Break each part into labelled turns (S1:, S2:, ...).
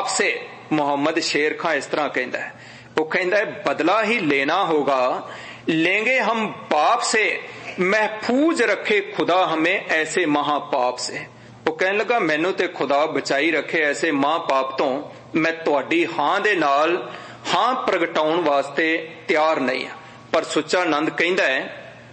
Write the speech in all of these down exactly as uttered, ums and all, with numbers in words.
S1: पाप से। मोहम्मद शेर खां इस तरह कहता है, वो कहता है बदला ही लेना होगा, लेंगे हम पाप से, महफूज रखे खुदा हमें ऐसे महापाप से। वो कहने लगा मैनू ते खुदा बचाई रखे ऐसे महापाप तो, मैं तुहाडी हां दे नाल हां प्रगटाउण वास्ते तैयार नहीं हां। पर सुच्चा नंद कहता है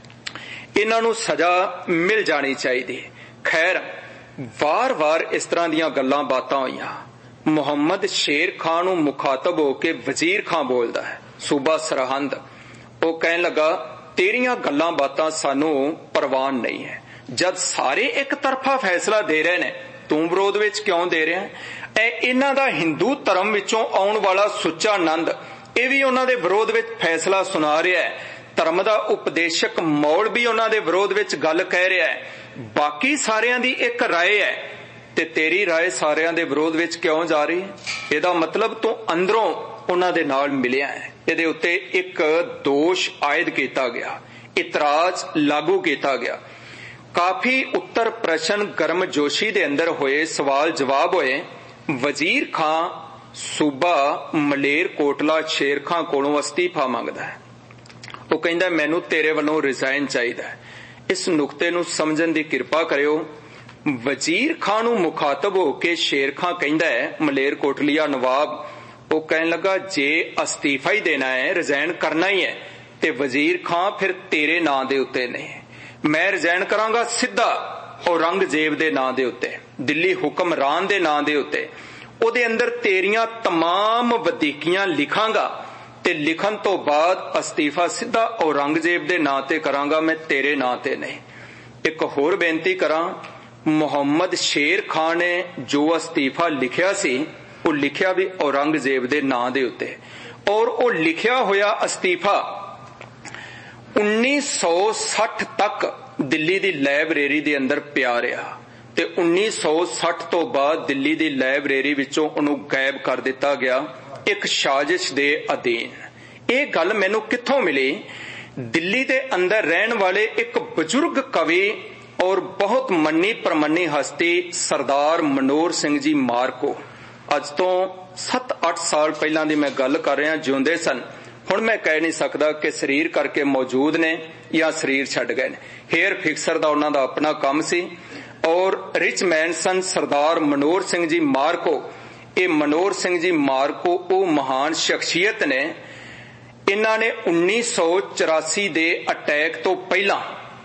S1: इन्हां नूं सजा मिल जानी चाहिए। खैर वार वार इस तरह दीयां गल्लां बातां होईयां। मुहम्मद शेर खां नूं मुखातब होके वजीर खां बोलदा है, सूबा सरहंद। वो कहने लगा तेरियां गल्लां बातां सानू परवान नहीं है, जद सारे एक तरफा फैसला दे रहे ने, तू विरोध विच क्यों दे रहा है। ए इन्हां दा हिंदू धर्म विचों आउण वाला सुच्चा नंद ਇਹ ਵੀ ਉਹਨਾਂ ਦੇ ਵਿਰੋਧ ਵਿੱਚ फैसला सुना रहा है। धर्म का उपदेशक मौल भी उन्हां दे विरोध विच गल कह रहा है। बाकी सारियां दी एक राय है ते तेरी राय सारियां दे विरोध विच क्यों जा रही है। ਇਹਦਾ मतलब तू अंदरों उन्हां दे नाल मिलिया है। ਇਹਦੇ ਉੱਤੇ एक दोष आयद किया गया, इतराज लागू किया गया। काफी उत्तर प्रश्न गर्मजोशी दे अंदर होए, सवाल जवाब होए। वजीर खां सूबा मलेर कोटला शेर खां कोलों अस्तीफा मंगदा है। वो कहंदा मैनू तेरे वालों रिजाइन चाहिए। इस नुकते नूं समझण दी किरपा करियो। वजीर खां नूं मुखातब होके शेर खां कहंदा है, मलेर कोटलिया नवाब, वो कहने लगा जे अस्तीफा ही देना है, रिजाइन करना ही है, ते वजीर खां फिर तेरे नां दे उत्ते नहीं। मैं रिजाइन करांगा सीधा औरंगजेब दे नां दे उत्ते, दिल्ली हुक्मरान दे नां दे उत्ते। ਉਹਦੇ अंदर तेरियां तमाम वधीकियां लिखांगा ते लिखण तो बाद अस्तीफा सीधा औरंगजेब दे नां ते करांगा, मैं तेरे नां ते नहीं। एक होर बेनती करां, मुहम्मद शेर खां ने जो अस्तीफा लिखिया सी वो लिखिया भी औरंगजेब दे नां दे उत्ते, और वो लिखिया होया अस्तीफा उन्नीस सौ साठ तक दिल्ली दी लाइब्रेरी दे अंदर पिया रहा ते उन्नीस सौ साठ तो बाद दिल्ली दी लाइब्रेरी विचों उन्हों गायब कर दिता गया एक साजिश दे अधीन। ये गल मैनू कित्थों मिली। दिल्ली दे अंदर रहन वाले एक बुजुर्ग कवि और बहुत मन्नी परमन्नी हस्ती सरदार मनोहर सिंह जी मार्को, अज तो सत्त अठ साल पहला दी मैं गल कर रहा, जिउंदे सन। हुण मैं कह नहीं सकता कि शरीर करके मौजूद ने या शरीर छड्ड गए ने। हेयर फिक्सर दा उन्हां दा अपना काम सी और रिच मैन सन सरदार मनोहर सिंह जी मार्को। ये मनोहर सिंह जी मार्को वो महान शख्सियत ने, इन्हां ने उन्नीस सौ चौरासी दे अटैक तो पहला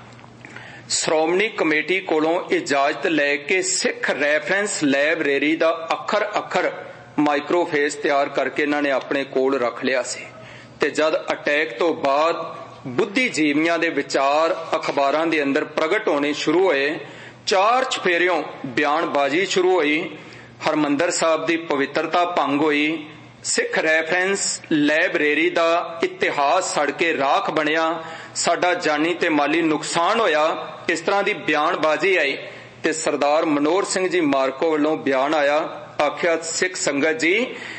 S1: श्रोमणी कमेटी कोलों इजाजत लैके सिख रैफरेंस लाइब्रेरी दा अखर अखर माइक्रोफेस तैयार करके इन्हां ने अपने कोल रख लिया सी। ते जद अटैक तो बाद बुद्धिजीवियां दे विचार अखबारां दे अंदर प्रगट होने शुरू होए, चार चफेरियों बयानबाजी शुरू हुई, हरमंदर साहब की पवित्रता भंग हुई, सिख रैफरेंस लाइब्रेरी का इतिहास सड़ के राख बनिया, साडा जानी ते माली नुकसान होया, इस तरह की बयानबाजी आई। ते सरदार मनोहर सिंह जी मार्को वालों बयान आया, आख्या सिख संगत जी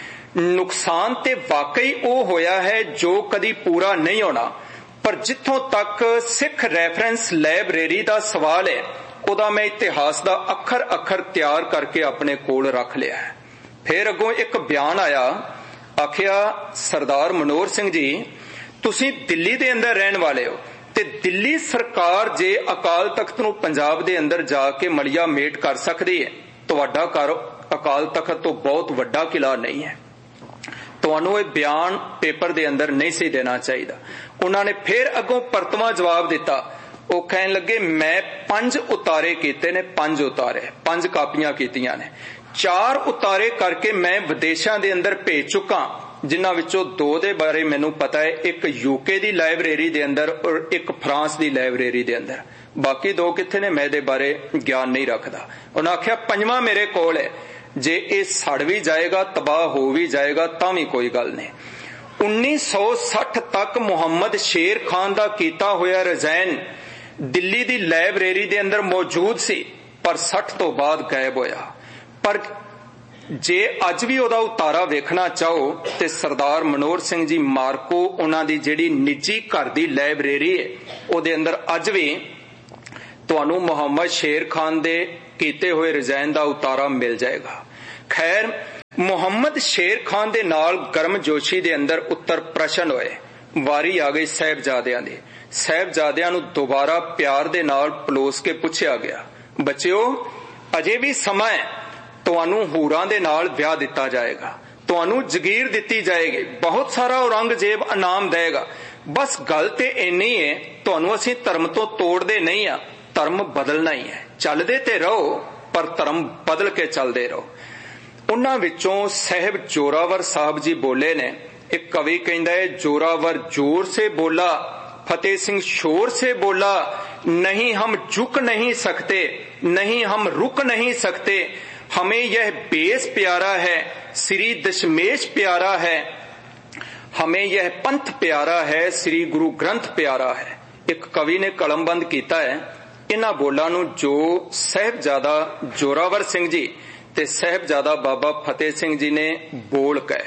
S1: नुकसान ते वाकई वो होया है जो कदी पूरा नहीं होना, पर जिथों तक सिख रैफरेंस लाइब्रेरी का सवाल है उदा मैं इतिहास का अखर अखर तैयार करके अपने कोल रख लिया है। फिर अगों एक बयान आया, आखिया सरदार मनोहर सिंह जी तुसी दिल्ली दे अंदर रहने वाले हो ते दिल्ली सरकार जे अकाल तख्त नूं पंजाब दे अंदर जाके मलिया मेट कर सकदी है, तुहाडा घर अकाल तख्त तो बहुत वड्डा किला नहीं है, तुहानूं ये बयान पेपर दे अंदर नहीं सी देना चाहिए। उन्होंने फिर अगों परतवा जवाब दिता। वो कहन लगे मैं पंज उतारे कीते ने, पंज उतारे पंज कापियां कीतियां ने, चार उतारे करके मैं विदेशों दे अंदर भेज चुका, जिन्हां विचों दो दे बारे मैनू पता है, एक यूके दी लाइब्रेरी दे अंदर और एक फ्रांस दी लाइब्रेरी दे अंदर, बाकी दो कित्थे ने मैं दे बारे ज्ञान नहीं रखदा। उन्हें आख्या पंजवां मेरे कोल है, जे ये सड़ भी जाएगा तबाह हो भी जाएगा तां भी कोई गल नहीं। उन्नीस सौ साठ तक मुहम्मद शेर खान दा कीता होया रिजाइन दिल्ली दी लाइब्रेरी दे अंदर मौजूद सी, पर साठ तो बाद गायब होया। पर जे अज भी ओदा उतारा वेखना चाहो ते सरदार मनोहर सिंह जी मार्को उन्हां दी जिहड़ी निजी घर दी लाइब्रेरी है ओदे अंदर अज भी तुहानूं मुहम्मद शेर खान दे कीते हुए रिजाइन दा उतारा मिल जाएगा। खैर ਮੁਹੰਮਦ ਸ਼ੇਰ ਖਾਨ ਦੇ ਨਾਲ ਗਰਮਜੋਸ਼ੀ ਦੇ ਅੰਦਰ ਉੱਤਰ ਪ੍ਰਸ਼ਨ ਹੋਏ। ਵਾਰੀ ਆ ਗਈ ਸਾਹਿਬਜ਼ਾਦਿਆਂ ਦੀ। ਸਾਹਿਬਜ਼ਾਦਿਆਂ ਨੂੰ ਦੁਬਾਰਾ ਪਿਆਰ ਦੇ ਨਾਲ ਪਲੋਸ ਕੇ ਪੁੱਛਿਆ ਗਿਆ, ਬੱਚਿਓ ਅਜੇ ਵੀ ਸਮਾਂ ਹੈ, ਤੁਹਾਨੂੰ ਹੂਰਾਂ ਦੇ ਨਾਲ ਵਿਆਹ ਦਿੱਤਾ ਜਾਏਗਾ, ਤੁਹਾਨੂੰ ਜਗੀਰ ਦਿੱਤੀ ਜਾਏਗੀ, ਬਹੁਤ ਸਾਰਾ ਔਰੰਗਜ਼ੇਬ ਇਨਾਮ ਦੇਗਾ। ਬਸ ਗੱਲ ਤੇ ਇੰਨੀ ਹੈ, ਤੁਹਾਨੂੰ ਅਸੀਂ ਧਰਮ ਤੋਂ ਤੋੜਦੇ ਨਹੀਂ ਆ, ਧਰਮ ਬਦਲਣਾ ਹੀ ਹੈ। ਚੱਲਦੇ ਤੇ ਰਹੋ ਪਰ ਧਰਮ ਬਦਲ ਕੇ ਚੱਲਦੇ ਰਹੋ। ਉਹਨਾਂ ਵਿੱਚੋਂ ਸਾਹਿਬ ਜੋਰਾਵਰ ਸਾਹਿਬ ਜੀ ਬੋਲੇ ਨੇ। ਇੱਕ ਕਵੀ ਕਹਿੰਦਾ ਹੈ, जोरावर जोर से बोला, फतेह सिंह शोर से बोला, नहीं हम झुक नहीं सकते, नहीं हम रुक नहीं सकते, हमें यह बेस प्यारा है, श्री दशमेश प्यारा है, हमें यह पंथ प्यारा है, श्री गुरु ग्रंथ प्यारा है। एक कवि ने कलमबंद किया है इन्हां बोलां नूं जो साहिबजादा जोरावर सिंह जी ते साहिबजादा बाबा फतेह सिंह जी ने बोल कहे।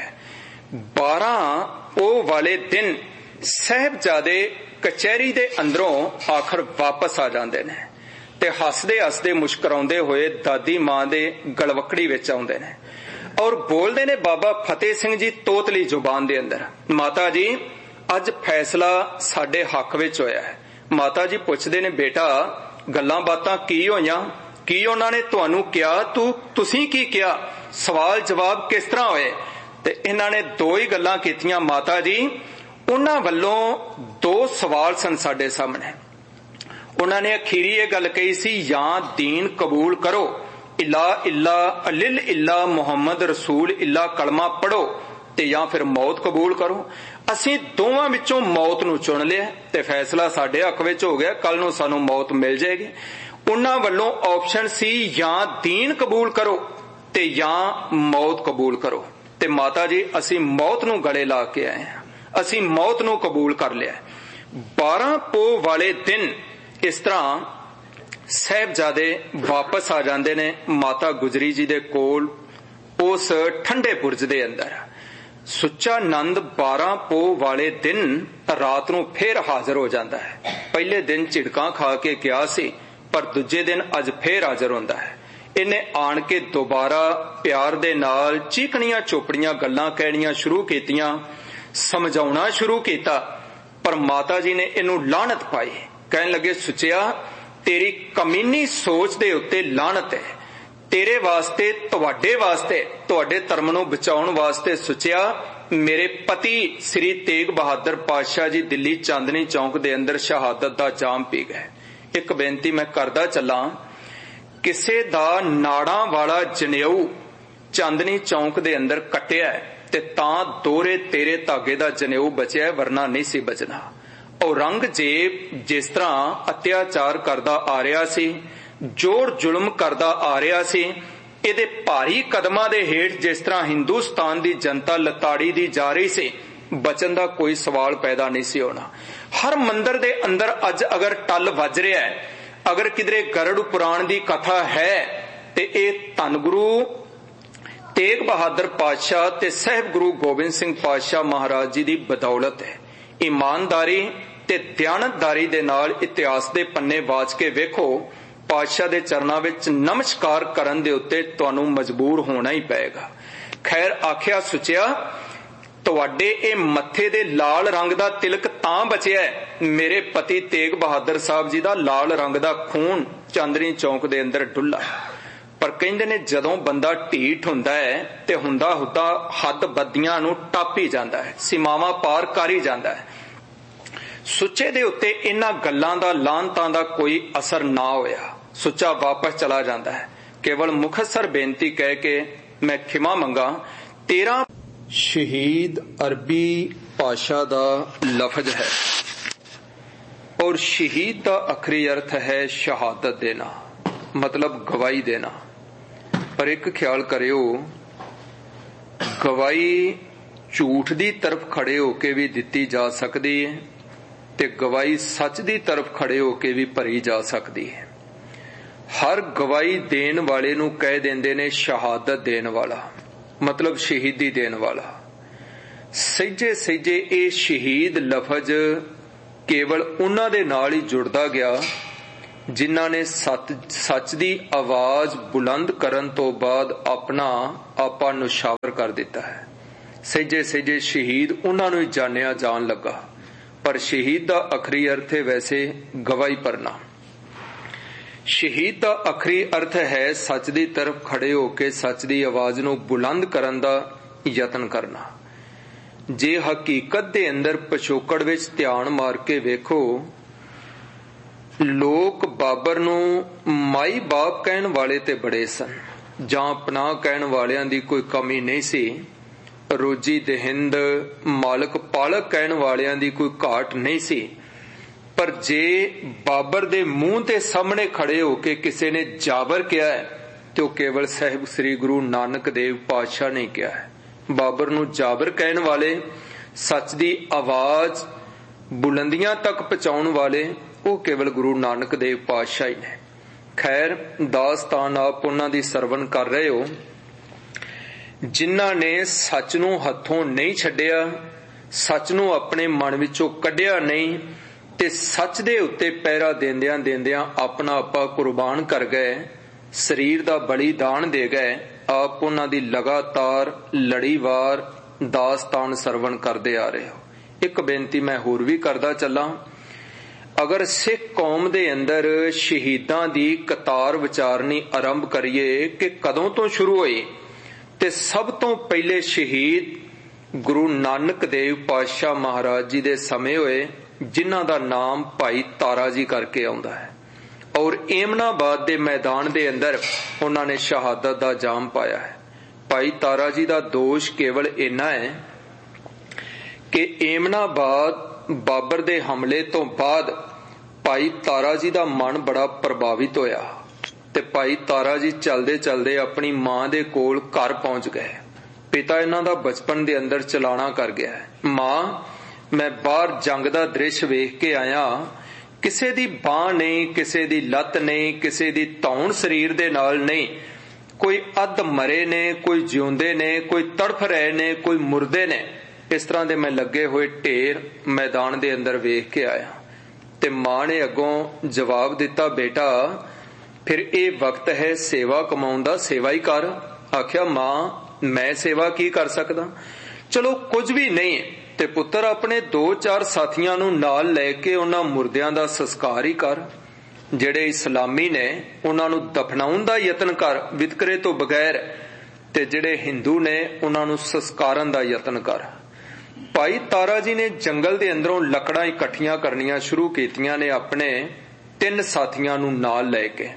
S1: बारह ओ वाले दिन साहिबजादे कचहरी दे अंदरों आखिर वापस आ जाते ने ते हसदे हसदे मुस्कुराउंदे होए दादी मां दे गलवकड़ी विच आउंदे ने और बोलते ने बाबा फतेह सिंह जी तोतली जुबान दे अंदर, माता जी अज फैसला साडे हक विच होया है। माता जी पुछदे ने, बेटा गल्लां बातां की होईयां, की उन्हां ने तुहानूं किया, तू तुसीं की किया, सवाल जवाब किस तरह होए? ते इन्हां ने दो ही गल्लां कीतियां माता जी। उन्हां वल्लों दो सवाल सन साडे सामने। उन्हां ने अखीरी ये गल कही सी, या दीन कबूल करो, इला इला अलिल इला मुहम्मद रसूल इला कलमा पढ़ो, ते या फिर मौत कबूल करो। असीं दोवां विचों मौत नूं चुन लिया ते फैसला साडे हक विच हो गया, कल नूं सानूं मौत मिल जाएगी। उन्हां वल्लों ऑप्शन सी या दीन कबूल करो ते या मौत कबूल करो। ते माता जी असीं मौत नूं गले ला के आए हैं, असीं मौत नूं कबूल कर लिया। बारह पो वाले दिन इस तरह साहिबजादे वापस आ जाते ने माता गुजरी जी दे कोल उस ठंडे बुरज दे अंदर। सुच्चा नंद बारह पो वाले दिन रात नूं फिर हाजिर हो जाता है। पहले दिन झिड़कां खा के गया सी पर दूजे दिन अज फिर हाजिर होंदा है। इन्हें आण के दोबारा प्यार दे नाल चीकणियां चोपड़ियां गल्लां कहणियां शुरू कीतियां, समझाउणा शुरू कीता, पर माता जी ने इनू लानत पाई। कहन लगे, सुचिया तेरी कमीनी सोच दे उत्ते लानत है, तेरे वास्ते तुहाडे वास्ते तुहाडे धर्म नूं बचाउण वास्ते सुचिया मेरे पति श्री तेग बहादुर पातशाह जी दिल्ली चांदनी चौक दे अंदर शहादत दा जाम पी गए। एक बेनती मैं करदा चला, किसे दा नाड़ा वाला जनेऊ चांदनी चौक दे अंदर कटिया ते तां दोरे तेरे धागे दा जनेऊ बचिया, वरना नहीं सी बचना। औरंगजेब जिस तरह अत्याचार करदा आ रहा सी, जोर जुल्म करदा आ रहा सी, इहदे भारी कदमां दे हेठ जिस तरह हिंदुस्तान दी जनता लताड़ी दी जा रही सी, बचन दा कोई सवाल पैदा नहीं सी होना। हर मंदिर दे अंदर अज अगर टल वज रहा है, अगर किधरे गरुड़ पुराण दी कथा है ते इह धन गुरु तेग बहादुर पातशाह ते साहिब गुरु गोबिंद सिंह पातशाह महाराज जी दी बदौलत है। ईमानदारी ते दयानतदारी दे नाल इतिहास दे पन्ने वाच के वेखो, पातशाह दे चरनां विच नमस्कार करन दे उत्ते तुहानूं मजबूर होना ही पएगा। खैर आखिया सुचिया तुहाडे ए मत्थे दे लाल रंग दा तिलक तां बचिया है, मेरे पति तेग बहादुर साहब जी दा लाल रंग दा खून चांदनी चौक दे अंदर डुल्ला। पर कहंदे ने जदों बंदा ढीठ हुंदा है ते हुंदा हुंदा हद बदियां नूं टप ही जांदा है, सीमावां पार कर ही जांदा है। सुच्चे दे उत्ते इन्हां गल्लां दा लानतां दा कोई असर ना होया। सुच्चा वापस चला जाता है, केवल मुखसर बेनती कह के मैं खिमा मंगा। तेरा शहीद अरबी भाषा दा लफज है और शहीद का आखिरी अर्थ है शहादत देना, मतलब गवाही देना। पर एक ख्याल करियो, गवाही झूठ दी तरफ खड़े होके भी दिती जा सकती है ते गवाही सच दी तरफ खड़े होके भी भरी जा सकती है। हर गवाही देन वाले नूं कह देंदे ने शहादत देन वाला, मतलब शहीदी देन वाला। सहिजे सहिजे ये शहीद लफज केवल उन्हां दे नाल ही जुड़दा गया ਜਿਨ੍ਹਾਂ ਨੇ ਸੱਚ ਸੱਚ ਦੀ ਆਵਾਜ਼ ਬੁਲੰਦ ਕਰਨ ਤੋਂ ਬਾਅਦ ਆਪਣਾ ਆਪਾ ਨੁਸ਼ਾਵਰ ਕਰ ਦਿੱਤਾ ਹੈ। ਸਹਿਜੇ ਸਹਿਜੇ ਸ਼ਹੀਦ ਉਹਨਾਂ ਨੂੰ ਹੀ ਜਾਣਿਆ ਜਾਣ ਲੱਗਾ, ਪਰ ਸ਼ਹੀਦ ਦਾ ਆਖਰੀ ਅਰਥ ਹੈ ਵੈਸੇ ਗਵਾਹੀ ਭਰਨਾ। ਸ਼ਹੀਦ ਦਾ ਆਖਰੀ ਅਰਥ ਹੈ ਸੱਚ ਦੀ ਤਰਫ ਖੜੇ ਹੋ ਕੇ ਸੱਚ ਦੀ ਆਵਾਜ਼ ਨੂੰ ਬੁਲੰਦ ਕਰਨ ਦਾ ਯਤਨ ਕਰਨਾ। ਜੇ ਹਕੀਕਤ ਦੇ ਅੰਦਰ ਪਿਛੋਕੜ ਵਿੱਚ ਧਿਆਨ ਮਾਰ ਕੇ ਵੇਖੋ, ਲੋਕ ਬਾਬਰ ਨੂੰ ਮਾਈ ਬਾਪ ਕਹਿਣ ਵਾਲੇ ਤੇ ਬੜੇ ਸਨ, ਜਾਂ ਪਨਾਹ ਕਹਿਣ ਵਾਲਿਆਂ ਦੀ ਕੋਈ ਕਮੀ ਨਹੀਂ ਸੀ। ਰੋਜੀ ਦਹਿੰਦ ਮਾਲਕ ਪਾਲਕ ਕਹਿਣ ਵਾਲਿਆਂ ਦੀ ਕੋਈ ਘਾਟ ਨਹੀਂ ਸੀ। ਪਰ ਜੇ ਬਾਬਰ ਦੇ ਮੂੰਹ ਦੇ ਸਾਹਮਣੇ ਖੜੇ ਹੋ ਕੇ ਕਿਸੇ ਨੇ ਜਾਬਰ ਕਿਹਾ ਹੈ ਤੇ ਉਹ ਕੇਵਲ ਸਾਹਿਬ ਸ੍ਰੀ ਗੁਰੂ ਨਾਨਕ ਦੇਵ ਪਾਤਸ਼ਾਹ ਨੇ ਕਿਹਾ ਹੈ। ਬਾਬਰ ਨੂੰ ਜਾਬਰ ਕਹਿਣ ਵਾਲੇ, ਸੱਚ ਦੀ ਆਵਾਜ਼ ਬੁਲੰਦੀਆਂ ਤੱਕ ਪਹੁੰਚਾਉਣ ਵਾਲੇ ਉਹ ਕੇਵਲ ਗੁਰੂ ਨਾਨਕ ਦੇਵ ਪਾਤਸ਼ਾਹ ਹੀ ਨੇ। ਖੈਰ, ਦਾਸਤਾਨ ਆਪ ਉਹਨਾਂ ਦੀ ਸਰਵਣ ਕਰ ਰਹੇ ਹੋ ਜਿਨ੍ਹਾਂ ਨੇ ਸੱਚ ਨੂੰ ਹੱਥੋਂ ਨਹੀਂ ਛੱਡਿਆ, ਸੱਚ ਨੂੰ ਆਪਣੇ ਮਨ ਵਿੱਚੋਂ ਕੱਢਿਆ ਨਹੀਂ ਤੇ ਸੱਚ ਦੇ ਉੱਤੇ ਪਹਿਰਾ ਦੇਂਦਿਆਂ ਦੇਂਦਿਆਂ ਆਪਣਾ ਆਪਾ ਕੁਰਬਾਨ ਕਰ ਗਏ, ਸਰੀਰ ਦਾ ਬਲੀਦਾਨ ਦੇ ਗਏ। ਆਪ ਉਹਨਾਂ ਦੀ ਲਗਾਤਾਰ ਲੜੀਵਾਰ ਦਾਸਤਾਨ ਸਰਵਣ ਕਰਦੇ ਆ ਰਹੇ ਹੋ। ਇੱਕ ਬੇਨਤੀ ਮੈਂ ਹੋਰ ਵੀ ਕਰਦਾ ਚੱਲਾਂ, ਅਗਰ ਸਿੱਖ ਕੌਮ ਦੇ ਅੰਦਰ ਸ਼ਹੀਦਾਂ ਦੀ ਕਤਾਰ ਵਿਚਾਰਨੀ ਆਰੰਭ ਕਰੀਏ ਕਿ ਕਦੋਂ ਤੋਂ ਸ਼ੁਰੂ ਹੋਈ, ਤੇ ਸਭ ਤੋਂ ਪਹਿਲੇ ਸ਼ਹੀਦ ਗੁਰੂ ਨਾਨਕ ਦੇਵ ਪਾਤਸ਼ਾਹ ਮਹਾਰਾਜ ਜੀ ਦੇ ਸਮੇਂ ਹੋਏ, ਜਿਨ੍ਹਾਂ ਦਾ ਨਾਮ ਭਾਈ ਤਾਰਾ ਜੀ ਕਰਕੇ ਆਉਂਦਾ ਹੈ। ਔਰ ਏਮਨਾਬਾਦ ਦੇ ਮੈਦਾਨ ਦੇ ਅੰਦਰ ਉਹਨਾਂ ਨੇ ਸ਼ਹਾਦਤ ਦਾ ਜਾਮ ਪਾਇਆ ਹੈ। ਭਾਈ ਤਾਰਾ ਜੀ ਦਾ ਦੋਸ਼ ਕੇਵਲ ਇੰਨਾ ਹੈ ਕਿ ਏਮਨਾਬਾਦ ਬਾਬਰ ਦੇ ਹਮਲੇ ਤੋਂ ਬਾਅਦ ਭਾਈ ਤਾਰਾ ਜੀ ਦਾ ਮਨ ਬੜਾ ਪ੍ਰਭਾਵਿਤ ਹੋਇਆ ਤੇ ਭਾਈ ਤਾਰਾ ਜੀ ਚਲਦੇ ਚਲਦੇ ਆਪਣੀ ਮਾਂ ਦੇ ਕੋਲ ਘਰ ਪਹੁੰਚ ਗਏ। ਪਿਤਾ ਇਹਨਾਂ ਦਾ ਬਚਪਨ ਦੇ ਅੰਦਰ ਚਲਾਣਾ ਕਰ ਗਿਆ। ਮਾਂ, ਮੈਂ ਬਾਹਰ ਜੰਗ ਦਾ ਦ੍ਰਿਸ਼ ਵੇਖ ਕੇ ਆਇਆ, ਕਿਸੇ ਦੀ ਬਾਂਹ ਨਹੀਂ, ਕਿਸੇ ਦੀ ਲੱਤ ਨਹੀਂ, ਕਿਸੇ ਦੀ ਧੌਣ ਸਰੀਰ ਦੇ ਨਾਲ ਨਹੀਂ, ਕੋਈ ਅੱਧ ਮਰੇ ਨੇ, ਕੋਈ ਜਿਉਂਦੇ ਨੇ, ਕੋਈ ਤੜਫ ਰਹੇ ਨੇ, ਕੋਈ ਮੁਰਦੇ ਨੇ। ਇਸ ਤਰ੍ਹਾਂ ਦੇ ਮੈਂ ਲੱਗੇ ਹੋਏ ਢੇਰ ਮੈਦਾਨ ਦੇ ਅੰਦਰ ਵੇਖ ਕੇ ਆਇਆ। ਤੇ ਮਾਂ ਨੇ ਅੱਗੋਂ ਜਵਾਬ ਦਿੱਤਾ, ਬੇਟਾ ਫਿਰ ਇਹ ਵਕਤ ਹੈ ਸੇਵਾ ਕਮਾਉਣ ਦਾ, ਸੇਵਾ ਹੀ ਕਰ। ਆਖਿਆ, ਮਾਂ ਮੈਂ ਸੇਵਾ ਕੀ ਕਰ ਸਕਦਾ? ਚਲੋ ਕੁਝ ਵੀ ਨਹੀਂ ਤੇ ਪੁੱਤਰ ਆਪਣੇ ਦੋ ਚਾਰ ਸਾਥੀਆਂ ਨੂੰ ਨਾਲ ਲੈ ਕੇ ਉਹਨਾਂ ਮੁਰਦਿਆਂ ਦਾ ਸੰਸਕਾਰ ਹੀ ਕਰ। ਜਿਹੜੇ ਇਸਲਾਮੀ ਨੇ ਉਹਨਾਂ ਨੂੰ ਦਫਨਾਉਣ ਦਾ ਯਤਨ ਕਰ ਵਿਤਕਰੇ ਤੋਂ ਬਗੈਰ, ਤੇ ਜਿਹੜੇ ਹਿੰਦੂ ਨੇ ਉਹਨਾਂ ਨੂੰ ਸੰਸਕਾਰਨ ਦਾ ਯਤਨ ਕਰ। ਭਾਈ ਤਾਰਾ ਜੀ ਨੇ ਜੰਗਲ ਦੇ ਅੰਦਰੋਂ ਲੱਕੜਾਂ ਇਕੱਠੀਆਂ ਕਰਨੀਆਂ ਸ਼ੁਰੂ ਕੀਤੀਆਂ ਨੇ ਆਪਣੇ ਤਿੰਨ ਸਾਥੀਆਂ ਨੂੰ ਨਾਲ ਲੈ ਕੇ।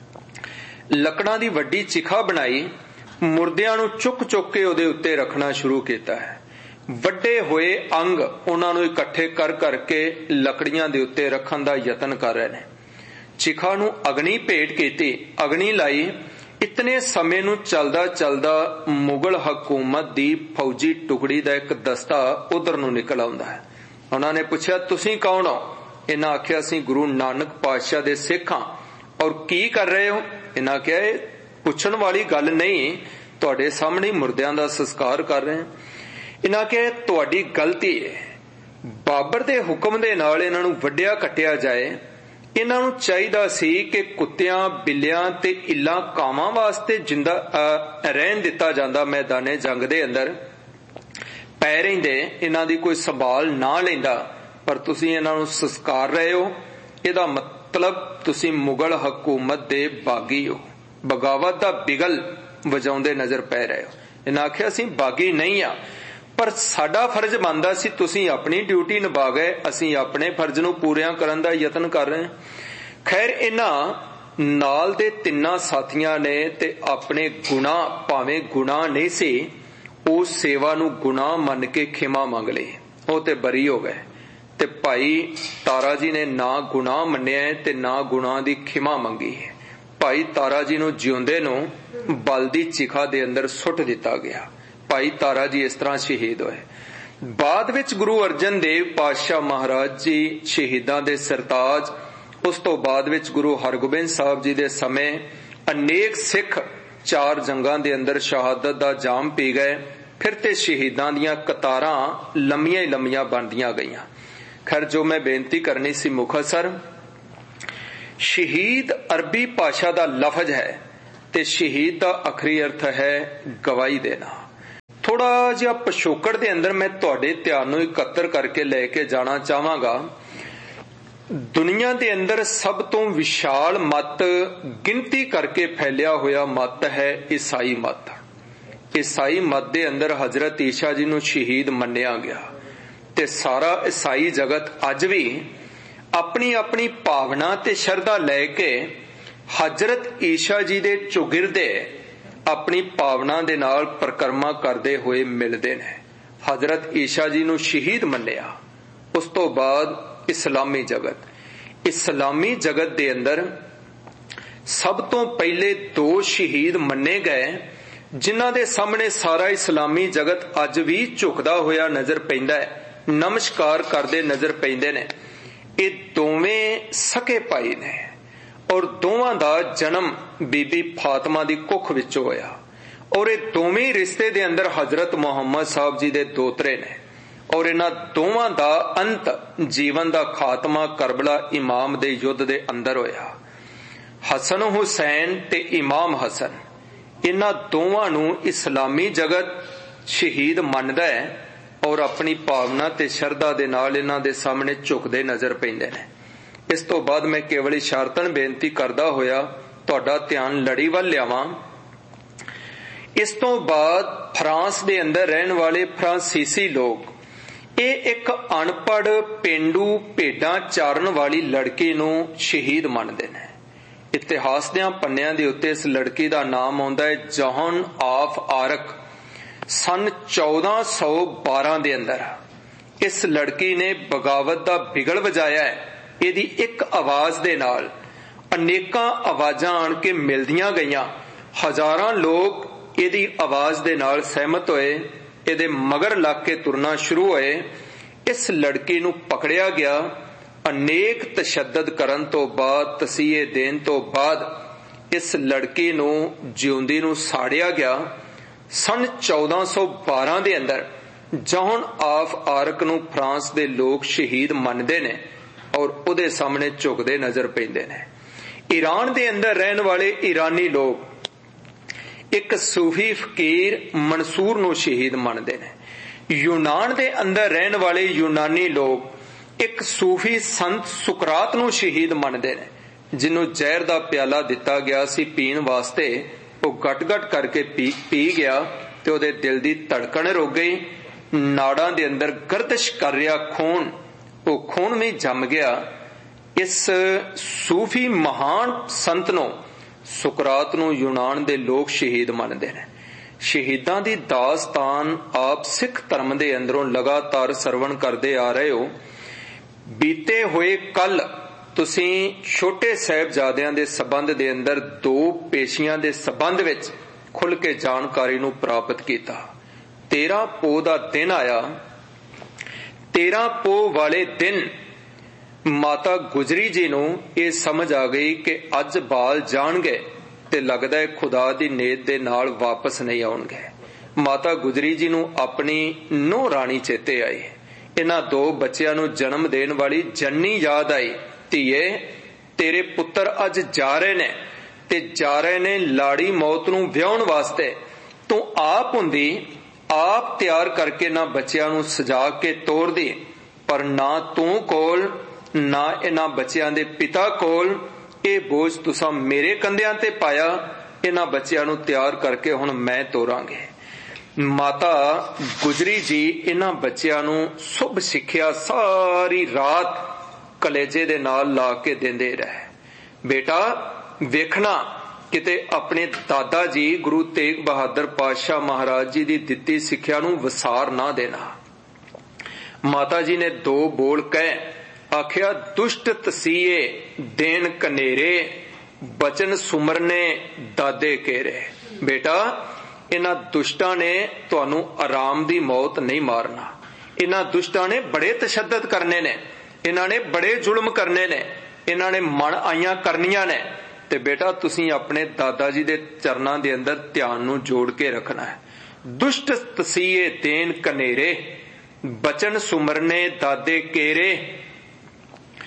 S1: ਲੱਕੜਾਂ ਦੀ ਵੱਡੀ ਚਿਖਾ ਬਣਾਈ, ਮੁਰਦਿਆਂ ਨੂੰ ਚੁੱਕ ਚੁੱਕ ਕੇ ਉਹਦੇ ਉੱਤੇ ਰੱਖਣਾ ਸ਼ੁਰੂ ਕੀਤਾ ਹੈ। ਵੱਡੇ ਹੋਏ ਅੰਗ ਉਹਨਾਂ ਨੂੰ ਇਕੱਠੇ ਕਰ ਕਰਕੇ ਲੱਕੜੀਆਂ ਦੇ ਉੱਤੇ ਰੱਖਣ ਦਾ ਯਤਨ ਕਰ ਰਹੇ ਨੇ। ਚਿਖਾ ਨੂੰ ਅਗਨੀ ਭੇਟ ਕੀਤੀ, ਅਗਨੀ ਲਾਈ। ਇਤਨੇ ਸਮੇਂ ਨੂੰ ਚਲਦਾ ਚਲਦਾ ਮੁਗਲ ਹਕੂਮਤ ਦੀ ਫੌਜੀ ਟੁਕੜੀ ਦਾ ਇੱਕ ਦਸਤਾ ਉਧਰ ਨੂੰ ਨਿਕਲ ਆਉਂਦਾ ਹੈ। ਉਹਨਾਂ ਨੇ ਪੁੱਛਿਆ, ਤੁਸੀਂ ਕੌਣ ਹੋ? ਇਹਨਾਂ ਆਖਿਆ, ਅਸੀਂ ਗੁਰੂ ਨਾਨਕ ਪਾਤਸ਼ਾਹ ਦੇ ਸਿੱਖ ਹਾਂ। ਔਰ ਕੀ ਕਰ ਰਹੇ ਹੋ? ਇਹਨਾਂ ਕਿਹਾ, ਇਹ ਪੁੱਛਣ ਵਾਲੀ ਗੱਲ ਨਹੀਂ, ਤੁਹਾਡੇ ਸਾਹਮਣੇ ਮੁਰਦਿਆਂ ਦਾ ਸੰਸਕਾਰ ਕਰ ਰਹੇ ਹਾਂ। ਇਹਨਾਂ ਕਿਹਾ, ਤੁਹਾਡੀ ਗਲਤੀ ਹੈ, ਬਾਬਰ ਦੇ ਹੁਕਮ ਦੇ ਨਾਲ ਇਹਨਾਂ ਨੂੰ ਵੱਢਿਆ ਕੱਟਿਆ ਜਾਏ। ਇਹਨਾਂ ਨੂੰ ਚਾਹੀਦਾ ਸੀ ਕਿ ਕੁੱਤਿਆਂ, ਬਿੱਲਿਆਂ ਤੇ ਇੱਲਾਂ ਕਾਵਾਂ ਵਾਸਤੇ ਜਿੰਦਾ ਰਹਿਣ ਦਿੱਤਾ ਜਾਂਦਾ, ਮੈਦਾਨੇ ਜੰਗ ਦੇ ਅੰਦਰ ਪੈ ਰਹਿੰਦੇ, ਇਹਨਾਂ ਦੀ ਕੋਈ ਸੰਭਾਲ ਨਾ ਲੈਂਦਾ। ਪਰ ਤੁਸੀਂ ਇਹਨਾਂ ਨੂੰ ਸੰਸਕਾਰ ਰਹੇ ਹੋ, ਇਹਦਾ ਮਤਲਬ ਤੁਸੀਂ ਮੁਗਲ ਹਕੂਮਤ ਦੇ ਬਾਗੀ ਹੋ, ਬਗਾਵਤ ਦਾ ਬਿਗਲ ਵਜਾਉਂਦੇ ਨਜ਼ਰ ਪੈ ਰਹੇ ਹੋ। ਇਹਨਾਂ ਆਖਿਆ, ਅਸੀਂ ਬਾਗੀ ਨਹੀਂ ਆ, ਪਰ ਸਾਡਾ ਫਰਜ਼ ਬਣਦਾ ਸੀ, ਤੁਸੀਂ ਆਪਣੀ ਡਿਊਟੀ ਨਿਭਾ ਗਏ, ਅਸੀਂ ਆਪਣੇ ਫਰਜ਼ ਨੂੰ ਪੂਰਿਆਂ ਕਰਨ ਦਾ ਯਤਨ ਕਰ ਰਹੇ ਹਾਂ। ਖੈਰ, ਇਹਨਾਂ ਨਾਲ ਦੇ ਤਿੰਨਾਂ ਸਾਥੀਆਂ ਨੇ ਤੇ ਆਪਣੇ ਗੁਨਾਹ, ਭਾਵੇਂ ਗੁਨਾਹ ਨਹੀਂ ਸੀ, ਉਸ ਸੇਵਾ ਨੂੰ ਗੁਨਾਹ ਮੰਨ ਕੇ ਖਿਮਾ ਮੰਗ ਲਈ। ਉਹ ਤੇ ਬਰੀ ਹੋ ਗਏ। ਤੇ ਭਾਈ ਤਾਰਾ ਜੀ ਨੇ ਨਾ ਗੁਨਾਹ ਮੰਨਿਆ ਤੇ ਨਾ ਗੁਨਾਹ ਦੀ ਖਿਮਾ ਮੰਗੀ। ਭਾਈ ਤਾਰਾ ਜੀ ਨੂੰ ਜਿਉਂਦੇ ਨੂੰ ਬਲ ਦੀ ਚਿਖਾ ਦੇ ਅੰਦਰ ਸੁੱਟ ਦਿੱਤਾ ਗਿਆ। ਭਾਈ ਤਾਰਾ ਜੀ ਇਸ ਤਰ੍ਹਾਂ ਸ਼ਹੀਦ ਹੋਏ। ਬਾਅਦ ਵਿੱਚ ਗੁਰੂ ਅਰਜਨ ਦੇਵ ਪਾਤਸ਼ਾਹ ਮਹਾਰਾਜ ਜੀ ਸ਼ਹੀਦਾਂ ਦੇ ਸਰਤਾਜ। ਉਸ ਤੋਂ ਬਾਅਦ ਵਿੱਚ ਗੁਰੂ ਹਰਗੋਬਿੰਦ ਸਾਹਿਬ ਜੀ ਦੇ ਸਮੇਂ ਅਨੇਕ ਸਿੱਖ ਚਾਰ ਜੰਗਾਂ ਦੇ ਅੰਦਰ ਸ਼ਹਾਦਤ ਦਾ ਜਾਮ ਪੀ ਗਏ। ਫਿਰ ਤੇ ਸ਼ਹੀਦਾਂ ਦੀਆਂ ਕਤਾਰਾਂ ਲੰਮੀਆਂ ਹੀ ਲੰਮੀਆਂ ਬਣਦੀਆਂ ਗਈਆਂ। ਖੈਰ, ਜੋ ਮੈਂ ਬੇਨਤੀ ਕਰਨੀ ਸੀ ਮੁਖਤਸਰ, शहीद अरबी भाषा का लफज है ते शहीद का आखिरी अर्थ है गवाही देना। थोड़ा जिहा पिछोकड़ दे अंदर मैं तुहाडे ध्यान नूं इकत्तर करके लेके जाना चाहांगा। दुनिया दे अंदर सब तो विशाल मत गिनती करके फैलिया होया मत है ईसाई मत। ईसाई मत दे अंदर हजरत ईसा जी नूं शहीद मन्निया गया ते सारा ईसाई जगत अज भी अपनी अपनी भावना ते शरधा लैके हजरत ईसा जी दे चौगिरदे अपनी भावना दे नाल परिक्रमा करते हुए मिलते हैं। हजरत ईसा जी नूं शहीद मन्निया। उस तो बाद इस्लामी जगत इस्लामी जगत दे अंदर सब तो पहले दो शहीद मन्ने गए जिन्हां दे सामने सारा इस्लामी जगत अज भी झुकदा होया नजर पैंदा है, नमस्कार करदे नजर पैंदे ने। ये दोवें सके भाई ने और दोवां दा जन्म बीबी फातिमा दी कुख विचों होया और ये दोवें रिश्ते दे अंदर हजरत मुहम्मद साहब जी दे दोतरे ने और इन्हां दोवां दा अंत जीवन दा खात्मा करबला इमाम दे युद्ध दे अंदर होया। हसन हुसैन ते इमाम हसन इन्हां दोवां नूं इस्लामी जगत शहीद मनदा है और अपनी भावना ते शरधा दे नाल इन्हां दे सामने झुकदे नजर पैंदे ने। इस तो बाद मैं केवल इशारतन बेनती करदा होया तुहाडा ध्यान लड़ी वल लियावां। इस तो बाद फ्रांस दे अंदर रहन वाले फ्रांसीसी लोग ये एक अनपढ़ पेंडू भेडां चारन वाली लड़की नूं शहीद मनदे ने। इतिहास दे पन्नियां दे उत्ते इस लड़की दा नाम आउंदा है जॉन ऑफ आर्क। सन चौदह सौ बारह दे अंदर इस लड़की ने बगावत दा बिगड़ वजाया है। इहदी एक आवाज दे नाल अनेकां आवाजां आण के मिलदियां गईयां। हजारां लोग इहदी आवाज दे नाल सहमत होए, इहदे मगर लग के तुरना शुरू होए। इस लड़की नूं पकड़िया गया। अनेक तशद्दद करन तो बाद तसीहे देन तो बाद इस लड़की नूं जिउंदी नूं साड़िया गया। सन चौदह सौ बारह दे अंदर जॉन ऑफ आर्क नूं फ्रांस दे लोग शहीद मनदे ने और उहदे सामने झुकदे नजर पैंदे ने। ईरान दे अंदर रहन वाले ईरानी लोग एक सूफी फकीर मंसूर नूं शहीद मनदे ने। यूनान दे अंदर रहन वाले यूनानी लोग एक सूफी संत सुकरात नूं शहीद मनदे ने जिन्हों जहर दा प्याला दिता गया सी पीण वास्ते। वो गट गट करके पी पी गया ते ओहदे दिल दी धड़कन रुक गई। नाड़ां दे अंदर गर्दिश कर रहा खून वो खून में जम गया। इस सूफी महान संत नूं सुकरात नूं यूनान दे लोग शहीद मनदे ने। शहीदां दी दास्तान आप सिख धर्म दे अंदरों लगातार सरवण करदे आ रहे हो। बीते हुए कल तुसीं छोटे साहिबजादियां दे संबंध दे अंदर दो पेशियां दे संबंध विच खुल के जानकारी नूं प्राप्त कीता। तेरह पो दा दिन आया। तेरह पो वाले दिन माता गुजरी जी नूं ये समझ आ गई कि अज बाल जाणगे ते लगदा है खुदा दी नेत दे नाल वापस नहीं आउणगे। माता गुजरी जी नूं अपनी नूह राणी चेते आई। इन्हां दो बच्चियां नूं जन्म देण वाली जन्नी याद आई। धीए तेरे पुत्र अज जा रहे ने ते जा रहे ने लाड़ी मौत नूं विआउण वास्ते। तू आप हुंदी आप तैयार करके ना बच्चियां नूं सजा के तोर दी, पर ना तू कोल ना इन्हां बच्चियां दे पिता कोल। ये बोझ तुसां मेरे कंधियां ते पाया। इन्हां बच्चियां नूं तैयार करके हुण मैं तोरांगे। माता गुजरी जी इन्हां बच्चियां नूं शुभ सिक्ख्या सारी रात कलेजे दे नाल ला के देंदे रहे। बेटा वेखना किते अपने दादा जी गुरु तेग बहादुर पातशाह महाराज जी दी दित्ती सिक्ख्या नूं वसार ना देना। माता जी ने दो बोल कहे आखिया दुष्ट तसीए देन कनेरे बचन सुमरने दादे केरे। बेटा इन्हां दुष्टां ने तुहानूं आराम दी मौत नहीं मारना। इन्हां दुष्टां ने बड़े तशद्दद करने ने, इन्हां ने बड़े जुल्म करने ने, इन्हां ने मन आईयां करनियां ने। ते बेटा तुसीं अपने दादा जी दे चरनां दे अंदर ध्यान नूं जोड़ के रखना है। दुष्ट तसीए देन कनेरे बचन सुमरने दादे केरे।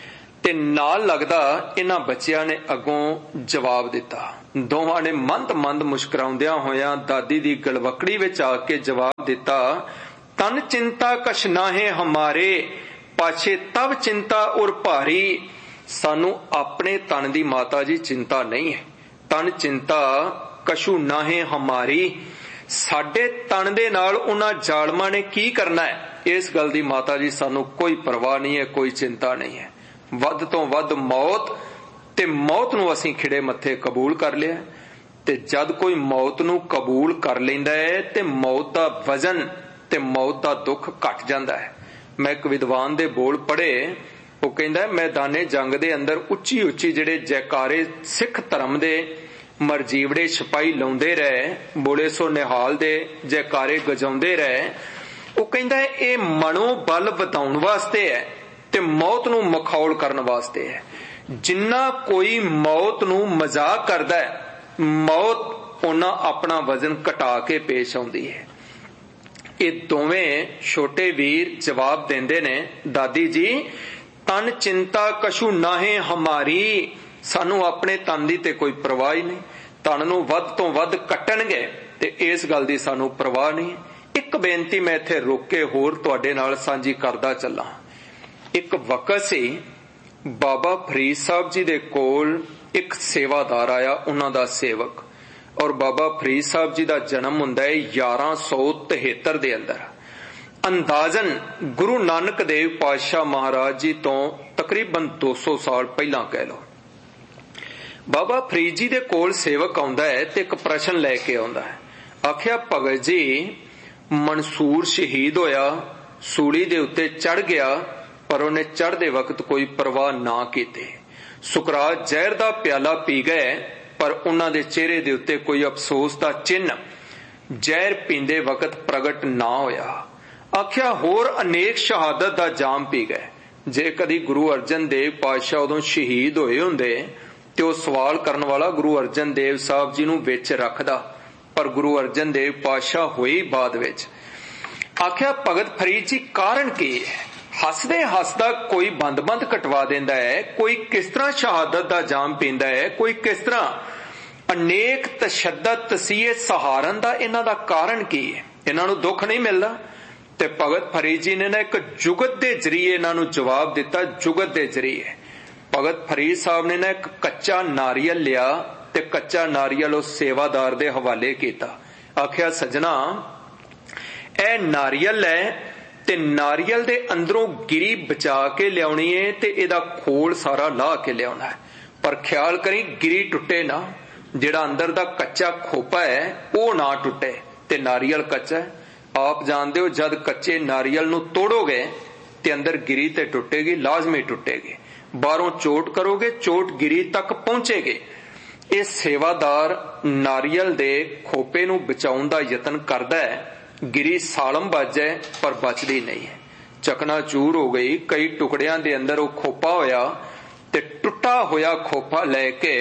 S1: ਤੇ ਨਾਲ लगदा इन्हां बच्चियां ने अगों जवाब दिता। दोवां ने मंद मंद मुस्कुराउंदियां होइयां दादी दी गलवकड़ी विच आके जवाब दिता, तन चिंता कछ नाहे हमारे, पाछे तब चिंता उर भारी। सानू अपने तन दी माता जी चिंता नहीं है, तन चिंता कछु नाहे हमारी। साडे तन दे नाल उन्हां जालमां ने की करना है, इस गल दी माता जी सानू कोई परवाह नहीं है, कोई चिंता नहीं है। वध तो वध मौत ते मौत नूं असीं खिड़े मत्थे कबूल कर लिया। ते जद कोई मौत नूं कबूल कर लैंदा है ते मौत दा वजन ते मौत दा दुख घट जांदा है। मैं एक विद्वान दे बोल पढ़े, वो कहंदा मैदाने जंग दे अंदर उच्ची उच्ची जिहड़े जयकारे सिख धर्म दे मरजीवड़े सिपाही लाउंदे रहे, बोले सो निहाल दे जयकारे गजाउंदे रहे। वो कहंदा ये मनोबल वधाउण वास्ते है ते मौत नूं मखौल करन वास्ते है। जिन्ना कोई मौत नूं मजाक करदा है, मौत उन्ना अपना वजन घटा के पेश आउंदी है। ये दोवें छोटे वीर जवाब देंदे ने, दादी जी तन चिंता कछु नाहे हमारी। सानू अपने तन दी ते कोई परवाह ही नहीं, तन नूं वध तो वध कट्टणगे ते इस गल दी सानू परवाह नहीं। एक बेनती मैं इत्थे रोक के होर तुहाडे नाल सांझी करदा चलां। एक वक्त सी बाबा फरीद साहब जी दे कोल एक सेवादार आया, उन्हां दा सेवक, और बाबा फरीद साहब जी दा जन्म हुंदा है ग्यारह सौ तिहत्तर दे अंदर। अंदाजन गुरु नानक देव पातशाह महाराज जी तो तकरीबन दो सौ साल पहला कह लो। बाबा फरीद जी दे कोल सेवक आउंदा है ते एक प्रश्न लैके आउंदा है। आखिया भगत जी मंसूर शहीद होया, सूली दे उत्ते चढ़ गया, पर उन्हें चढ़दे वक्त कोई परवाह ना कीती। सुकरात जहर दा प्याला पी गए, पर उन्हां दे चेहरे दे उत्ते कोई अफसोस दा चिन्ह जहर पींदे वक्त प्रगट ना होया। आखिया होर अनेक शहादत दा जाम पी गए। जे कदी गुरु अर्जन देव पातशाह उदों शहीद होए हुंदे ते ओह सवाल करन वाला गुरु अर्जन देव साहब जी नूं विच रखदा, पर गुरु अर्जन देव पातशाह होए बाद विच। आखिया भगत फरीद जी कारण की है? हसदे हसदा कोई बंद बंद कटवा देंदा है, कोई किस तरह शहादत दा जाम पींदा है, कोई किस तरह अनेक तशद्दद तसीहे सहारन दा, इन्हां दा कारण की है? इन्हां नूं दुख नहीं मिलदा? ते भगत फरीद जी ने ना एक जुगत दे जरिए इन्हां नूं जवाब दिता। जुगत दे जरिए भगत फरीद साहब ने ना एक कच्चा नारियल लिया ते कच्चा नारियल उस सेवादार दे हवाले कीता। आखिया सजना ए नारियल है ते नारियल दे अंदरों गिरी बचा के लियाउणी है ते इहदा खोल सारा ला के लियाउणा है, पर ख्याल करी गिरी टुटे ना, जिहड़ा अंदर दा कच्चा खोपा है वो ना टुटे ते नारियल कच्चा है। आप जानते हो जद कच्चे नारियल नूं तोड़ोगे ते अंदर गिरी ते टुटेगी, लाजमी टुटेगी। बाहरों चोट करोगे, चोट गिरी तक पहुंचेगी। ये सेवादार नारियल दे खोपे नूं बचाउण दा यतन करदा है, गिरी सालम बच जाए पर बचदी नहीं है, चकनाचूर हो गई। कई टुकड़ियां दे अंदर वो खोपा होया ते टुटा होया खोपा लेके,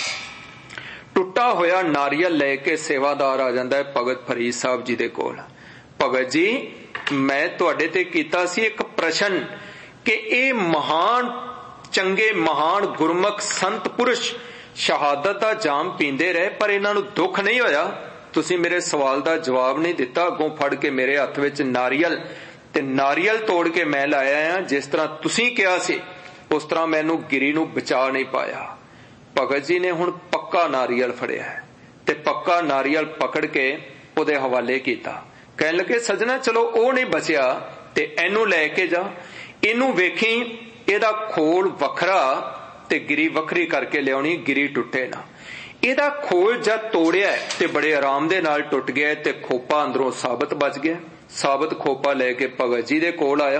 S1: टुटा होया नारियल लेके सेवादार आ जांदा है भगत फरीद साहब जी दे कोल। भगत जी मैं तुहाडे ते कीता सी एक प्रश्न कि ये महान चंगे महान गुरमुख संत पुरुष शहादत दा जाम पींदे रहे, पर इन्हां नूं दुख नहीं होया। तुसी मेरे सवाल दा जवाब नहीं दिता, अगों फड़ के मेरे हत्थ विच नारियल ते नारियल तोड़ के मैं लाया हां। जिस तरह तुसी कहा सी उस तरह मैनू गिरी नूं बचा नहीं पाया। भगत जी ने हुण पक्का नारियल फड़िया है ते पक्का नारियल पकड़ के उहदे हवाले कीता। कहण लगे सजना चलो ओ नहीं बचिया ते इनू लैके जा, इनू वेखी इहदा खोल वखरा ते गिरी वखरी करके लियाउणी, गिरी टुटे ना। इहदा खोल जद तोड़िया ते बड़े आराम दे नाल टुट गया ते खोपा अंदरों साबित बच गया। साबित खोपा लेके भगत जी दे कोल आया।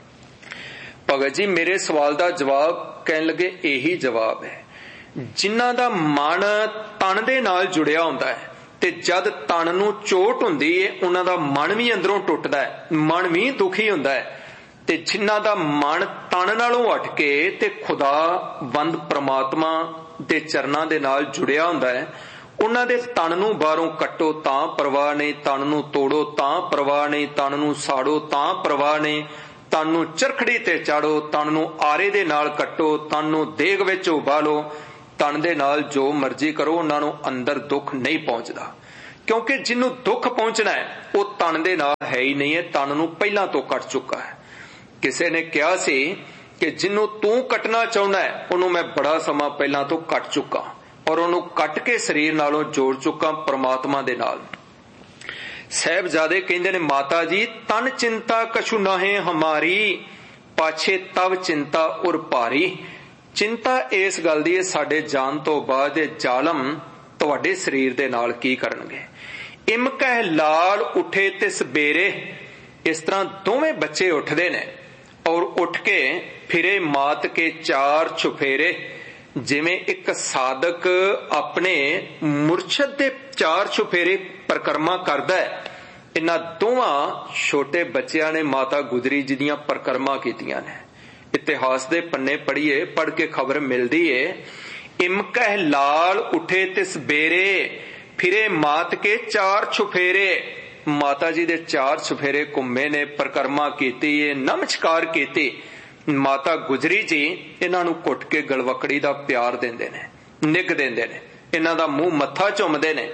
S1: भगत जी मेरे सवाल दा जवाब, कहण लगे यही जवाब है। जिन्हां दा मन तन दे नाल जुड़िया हुंदा है ते जद तन नूं चोट हुंदी है उन्हां दा मन भी अंदरों टुटदा है, मन भी दुखी हुंदा है। ते जिन्हां दा मन तन नालों हट के ते खुदा बंद परमात्मा दे चरनां दे नाल जुड़िया हुंदा है, उन्हां दे तन नूं बाहरों कट्टो तां परवाह नहीं, तन नूं तोड़ो तां परवाह नहीं, तन नूं साड़ो तां परवाह नहीं, ਤਨ ਨੂੰ ਚਰਖੜੀ ਤੇ ਚਾੜੋ, ਤਨ ਨੂੰ ਆਰੇ ਦੇ ਨਾਲ ਕੱਟੋ, ਤਨ ਨੂੰ ਦੇਗ ਵਿੱਚ ਉਬਾਲੋ, ਤਨ ਦੇ ਨਾਲ ਜੋ ਮਰਜ਼ੀ ਕਰੋ, ਉਹਨਾਂ ਨੂੰ ਅੰਦਰ ਦੁੱਖ ਨਹੀਂ ਪਹੁੰਚਦਾ। ਕਿਉਂਕਿ ਜਿਹਨੂੰ ਦੁੱਖ ਪਹੁੰਚਣਾ ਹੈ ਉਹ ਤਨ ਦੇ ਨਾਲ ਹੈ ਹੀ ਨਹੀਂ ਹੈ, ਤਨ ਨੂੰ ਪਹਿਲਾਂ ਤੋਂ ਕੱਟ ਚੁੱਕਾ ਹੈ। ਕਿਸੇ ਨੇ ਕਿਹਾ ਸੀ ਕਿ ਜਿਹਨੂੰ ਤੂੰ ਕੱਟਣਾ ਚਾਹੁੰਦਾ ਹੈ ਉਹਨੂੰ ਮੈਂ ਬੜਾ ਸਮਾਂ ਪਹਿਲਾਂ ਤੋਂ ਕੱਟ ਚੁੱਕਾ, ਔਰ ਉਹਨੂੰ ਕੱਟ ਕੇ ਸਰੀਰ ਨਾਲੋਂ ਜੋੜ ਚੁੱਕਾ ਪਰਮਾਤਮਾ ਦੇ ਨਾਲ। ਸਾਹਿਬਜ਼ਾਦੇ ਕਹਿੰਦੇ ਨੇ, ਮਾਤਾ ਜੀ ਤਨ ਚਿੰਤਾ ਕਛੂ ਨਾਹੇ ਹਮਾਰੀ, ਪਾਛੇ ਤਵ ਚਿੰਤਾ ਉਰ ਭਾਰੀ। ਚਿੰਤਾ ਇਸ ਗੱਲ ਦੀ ਹੈ ਸਾਡੇ ਜਾਣ ਤੋਂ ਬਾਅਦ ਇਹ ਜ਼ਾਲਮ ਤੁਹਾਡੇ ਸਰੀਰ ਦੇ ਨਾਲ ਕੀ ਕਰਨਗੇ। ਇਮ ਕਹਿ ਲਾਲ ਉਠੇ ਤਿਸ ਬੇਰੇ, ਇਸ ਤਰ੍ਹਾਂ ਦੋਵੇਂ ਬੱਚੇ ਉੱਠਦੇ ਨੇ ਔਰ ਉੱਠ ਕੇ ਫਿਰੇ ਮਾਤ ਕੇ ਚਾਰ ਛੁਫੇਰੇ। ਜਿਵੇਂ ਇੱਕ ਸਾਧਕ ਆਪਣੇ ਮੁਰਸ਼ਦ ਦੇ ਚਾਰ ਛੁਫੇਰੇ ਪਰਿਕਰਮਾ ਕਰਦਾ ਹੈ, ਇਹਨਾਂ ਦੋਵਾਂ ਛੋਟੇ ਬੱਚਿਆਂ ਨੇ ਮਾਤਾ ਗੁਜਰੀ ਜੀ ਦੀਆਂ ਪਰਿਕਰਮਾ ਕੀਤੀਆਂ ਨੇ। ਇਤਿਹਾਸ ਦੇ ਪੰਨੇ ਪੜ੍ਹੀਏ, ਪੜ੍ਹ ਕੇ ਖਬਰ ਮਿਲਦੀ ਏ, ਇਮ ਕਹਿ ਲਾਲ ਉਠੇ ਤਿਸ ਬੇਰੇ, ਫਿਰੇ ਮਾਤ ਕੇ ਚਾਰ ਛੁਫੇਰੇ। ਮਾਤਾ ਜੀ ਦੇ ਚਾਰ ਛੁਫੇਰੇ ਘੁੰਮੇ ਨੇ, ਪਰਿਕਰਮਾ ਕੀਤੀ ਏ, ਨਮਸਕਾਰ ਕੀਤੀ। ਮਾਤਾ ਗੁਜਰੀ ਜੀ ਇਹਨਾਂ ਨੂੰ ਘੁੱਟ ਕੇ ਗਲਵਕੜੀ ਦਾ ਪਿਆਰ ਦਿੰਦੇ ਨੇ, ਨਿੱਘ ਦਿੰਦੇ ਨੇ, ਇਹਨਾਂ ਦਾ ਮੂੰਹ ਮੱਥਾ ਚੁੰਮਦੇ ਨੇ।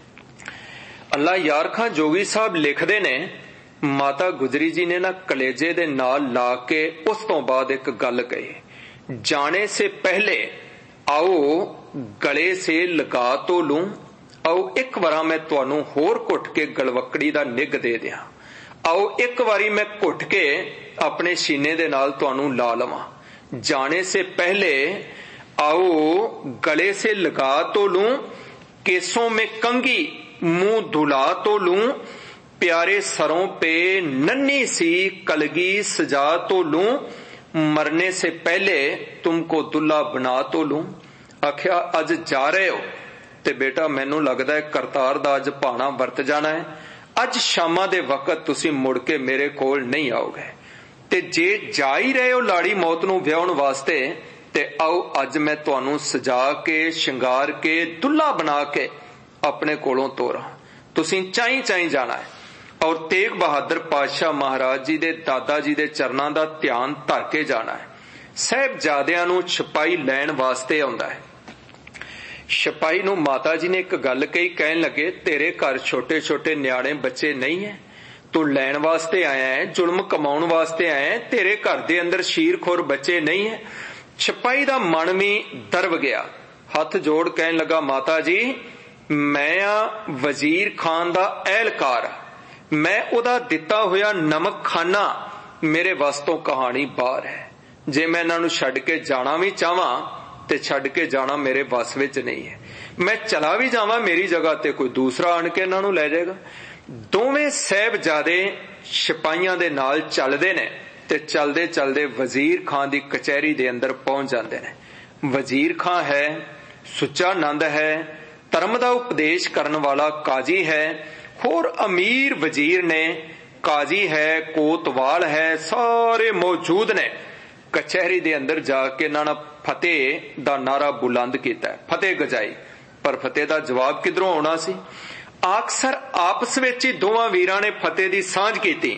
S1: ਅੱਲਾ ਯਾਰ ਖਾਂ ਜੋਗੀ ਸਾਹਿਬ ਲਿਖਦੇ ਨੇ, ਮਾਤਾ ਗੁਜਰੀ ਜੀ ਨੇ ਨਾ ਕਲੇਜੇ ਦੇ ਨਾਲ ਲਾ ਕੇ ਉਸ ਤੋਂ ਬਾਅਦ ਇੱਕ ਗੱਲ ਕਹੀ, ਜਾਣੇ ਸੇ ਪਹਿਲੇ ਆਓ ਗਲੇ ਸੇ ਲਗਾ ਤੋ ਲੂੰ। ਆਓ ਇੱਕ ਵਾਰਾ ਮੈਂ ਤੁਹਾਨੂੰ ਹੋਰ ਘੁੱਟ ਕੇ ਗਲਵਕੜੀ ਦਾ ਨਿੱਘ ਦੇ ਦਿਆਂ। ਆਓ ਇੱਕ ਵਾਰੀ ਮੈਂ ਘੁੱਟ ਕੇ ਆਪਣੇ ਸੀਨੇ ਦੇ ਨਾਲ ਤੁਹਾਨੂੰ ਲਾ ਲਵਾਂ। ਜਾਣੇ ਸੇ ਪਹਿਲੇ आओ गले से लगा तो लूं, केसों में कंघी मुंह धुला तो लूं, प्यारे सरों पे नन्ही सी कलगी सजा तो लूं, मरने से पहले तुमको दुल्हा बना तो लूं। आख्या अज जा रहे हो ते बेटा मैनू लगदा है करतार दा अज भाना वरत जाना है, अज शामां दे वकत तुसीं मुड़ के मेरे कोल नहीं आओगे, ते जे जा ही रहे हो लाड़ी मौत नूं विआउण वास्ते ते आओ अज मैं तुहानू सजा के शिंगार के दुल्हा बना के अपने कोलों तोरा, तुसीं चाई चाई जाना है। और तेग बहादुर पातशाह महाराज जी दे दादा जी दे चरनां दा ध्यान धर के जाना है। साहिबजादियां नूं छपाई लैण वास्ते आउंदा है। छपाई नूं माता जी ने एक गल कही, कहन लगे तेरे घर छोटे छोटे न्याणे बच्चे नहीं है, तू लैण वास्ते आया है, जुल्म कमाउण वास्ते आया है, तेरे घर दे अंदर शीरखोर बच्चे नहीं है। छपाई दा मन भी दरव गया, हथ जोड़ कहन लगा माता जी मैं आ वजीर खान दा एहलकार, मैं उदा दिता होया नमक खाना, मेरे वस तो कहानी बाहर है। जे मैं इन्हां नूं छड्ड के जाना भी चाहां ते छड्ड के जाना मेरे वस विच नहीं है, मैं चला भी जावां मेरी जगह ते कोई दूसरा आण के इन्हां नूं लै जाएगा। दोवें साहिबजादे सिपाहियां दे नाल चलदे ने ते चलदे चलदे वजीर खां दी कचहरी दे अंदर पहुंच जांदे ने। वजीर खां है, सुच्चा नंद है, धर्म दा उपदेश करन वाला काजी है, होर अमीर वजीर ने, काजी है, कोतवाल है, सारे मौजूद ने। कचहरी दे अंदर जाके इन्हां फतेह दा नारा बुलंद कीता, फतेह गजाई, पर फतेह दा जवाब किधरों आउणा सी। अक्सर आपस विच ही दोवां वीरां ने फतेह दी सांझ कीती।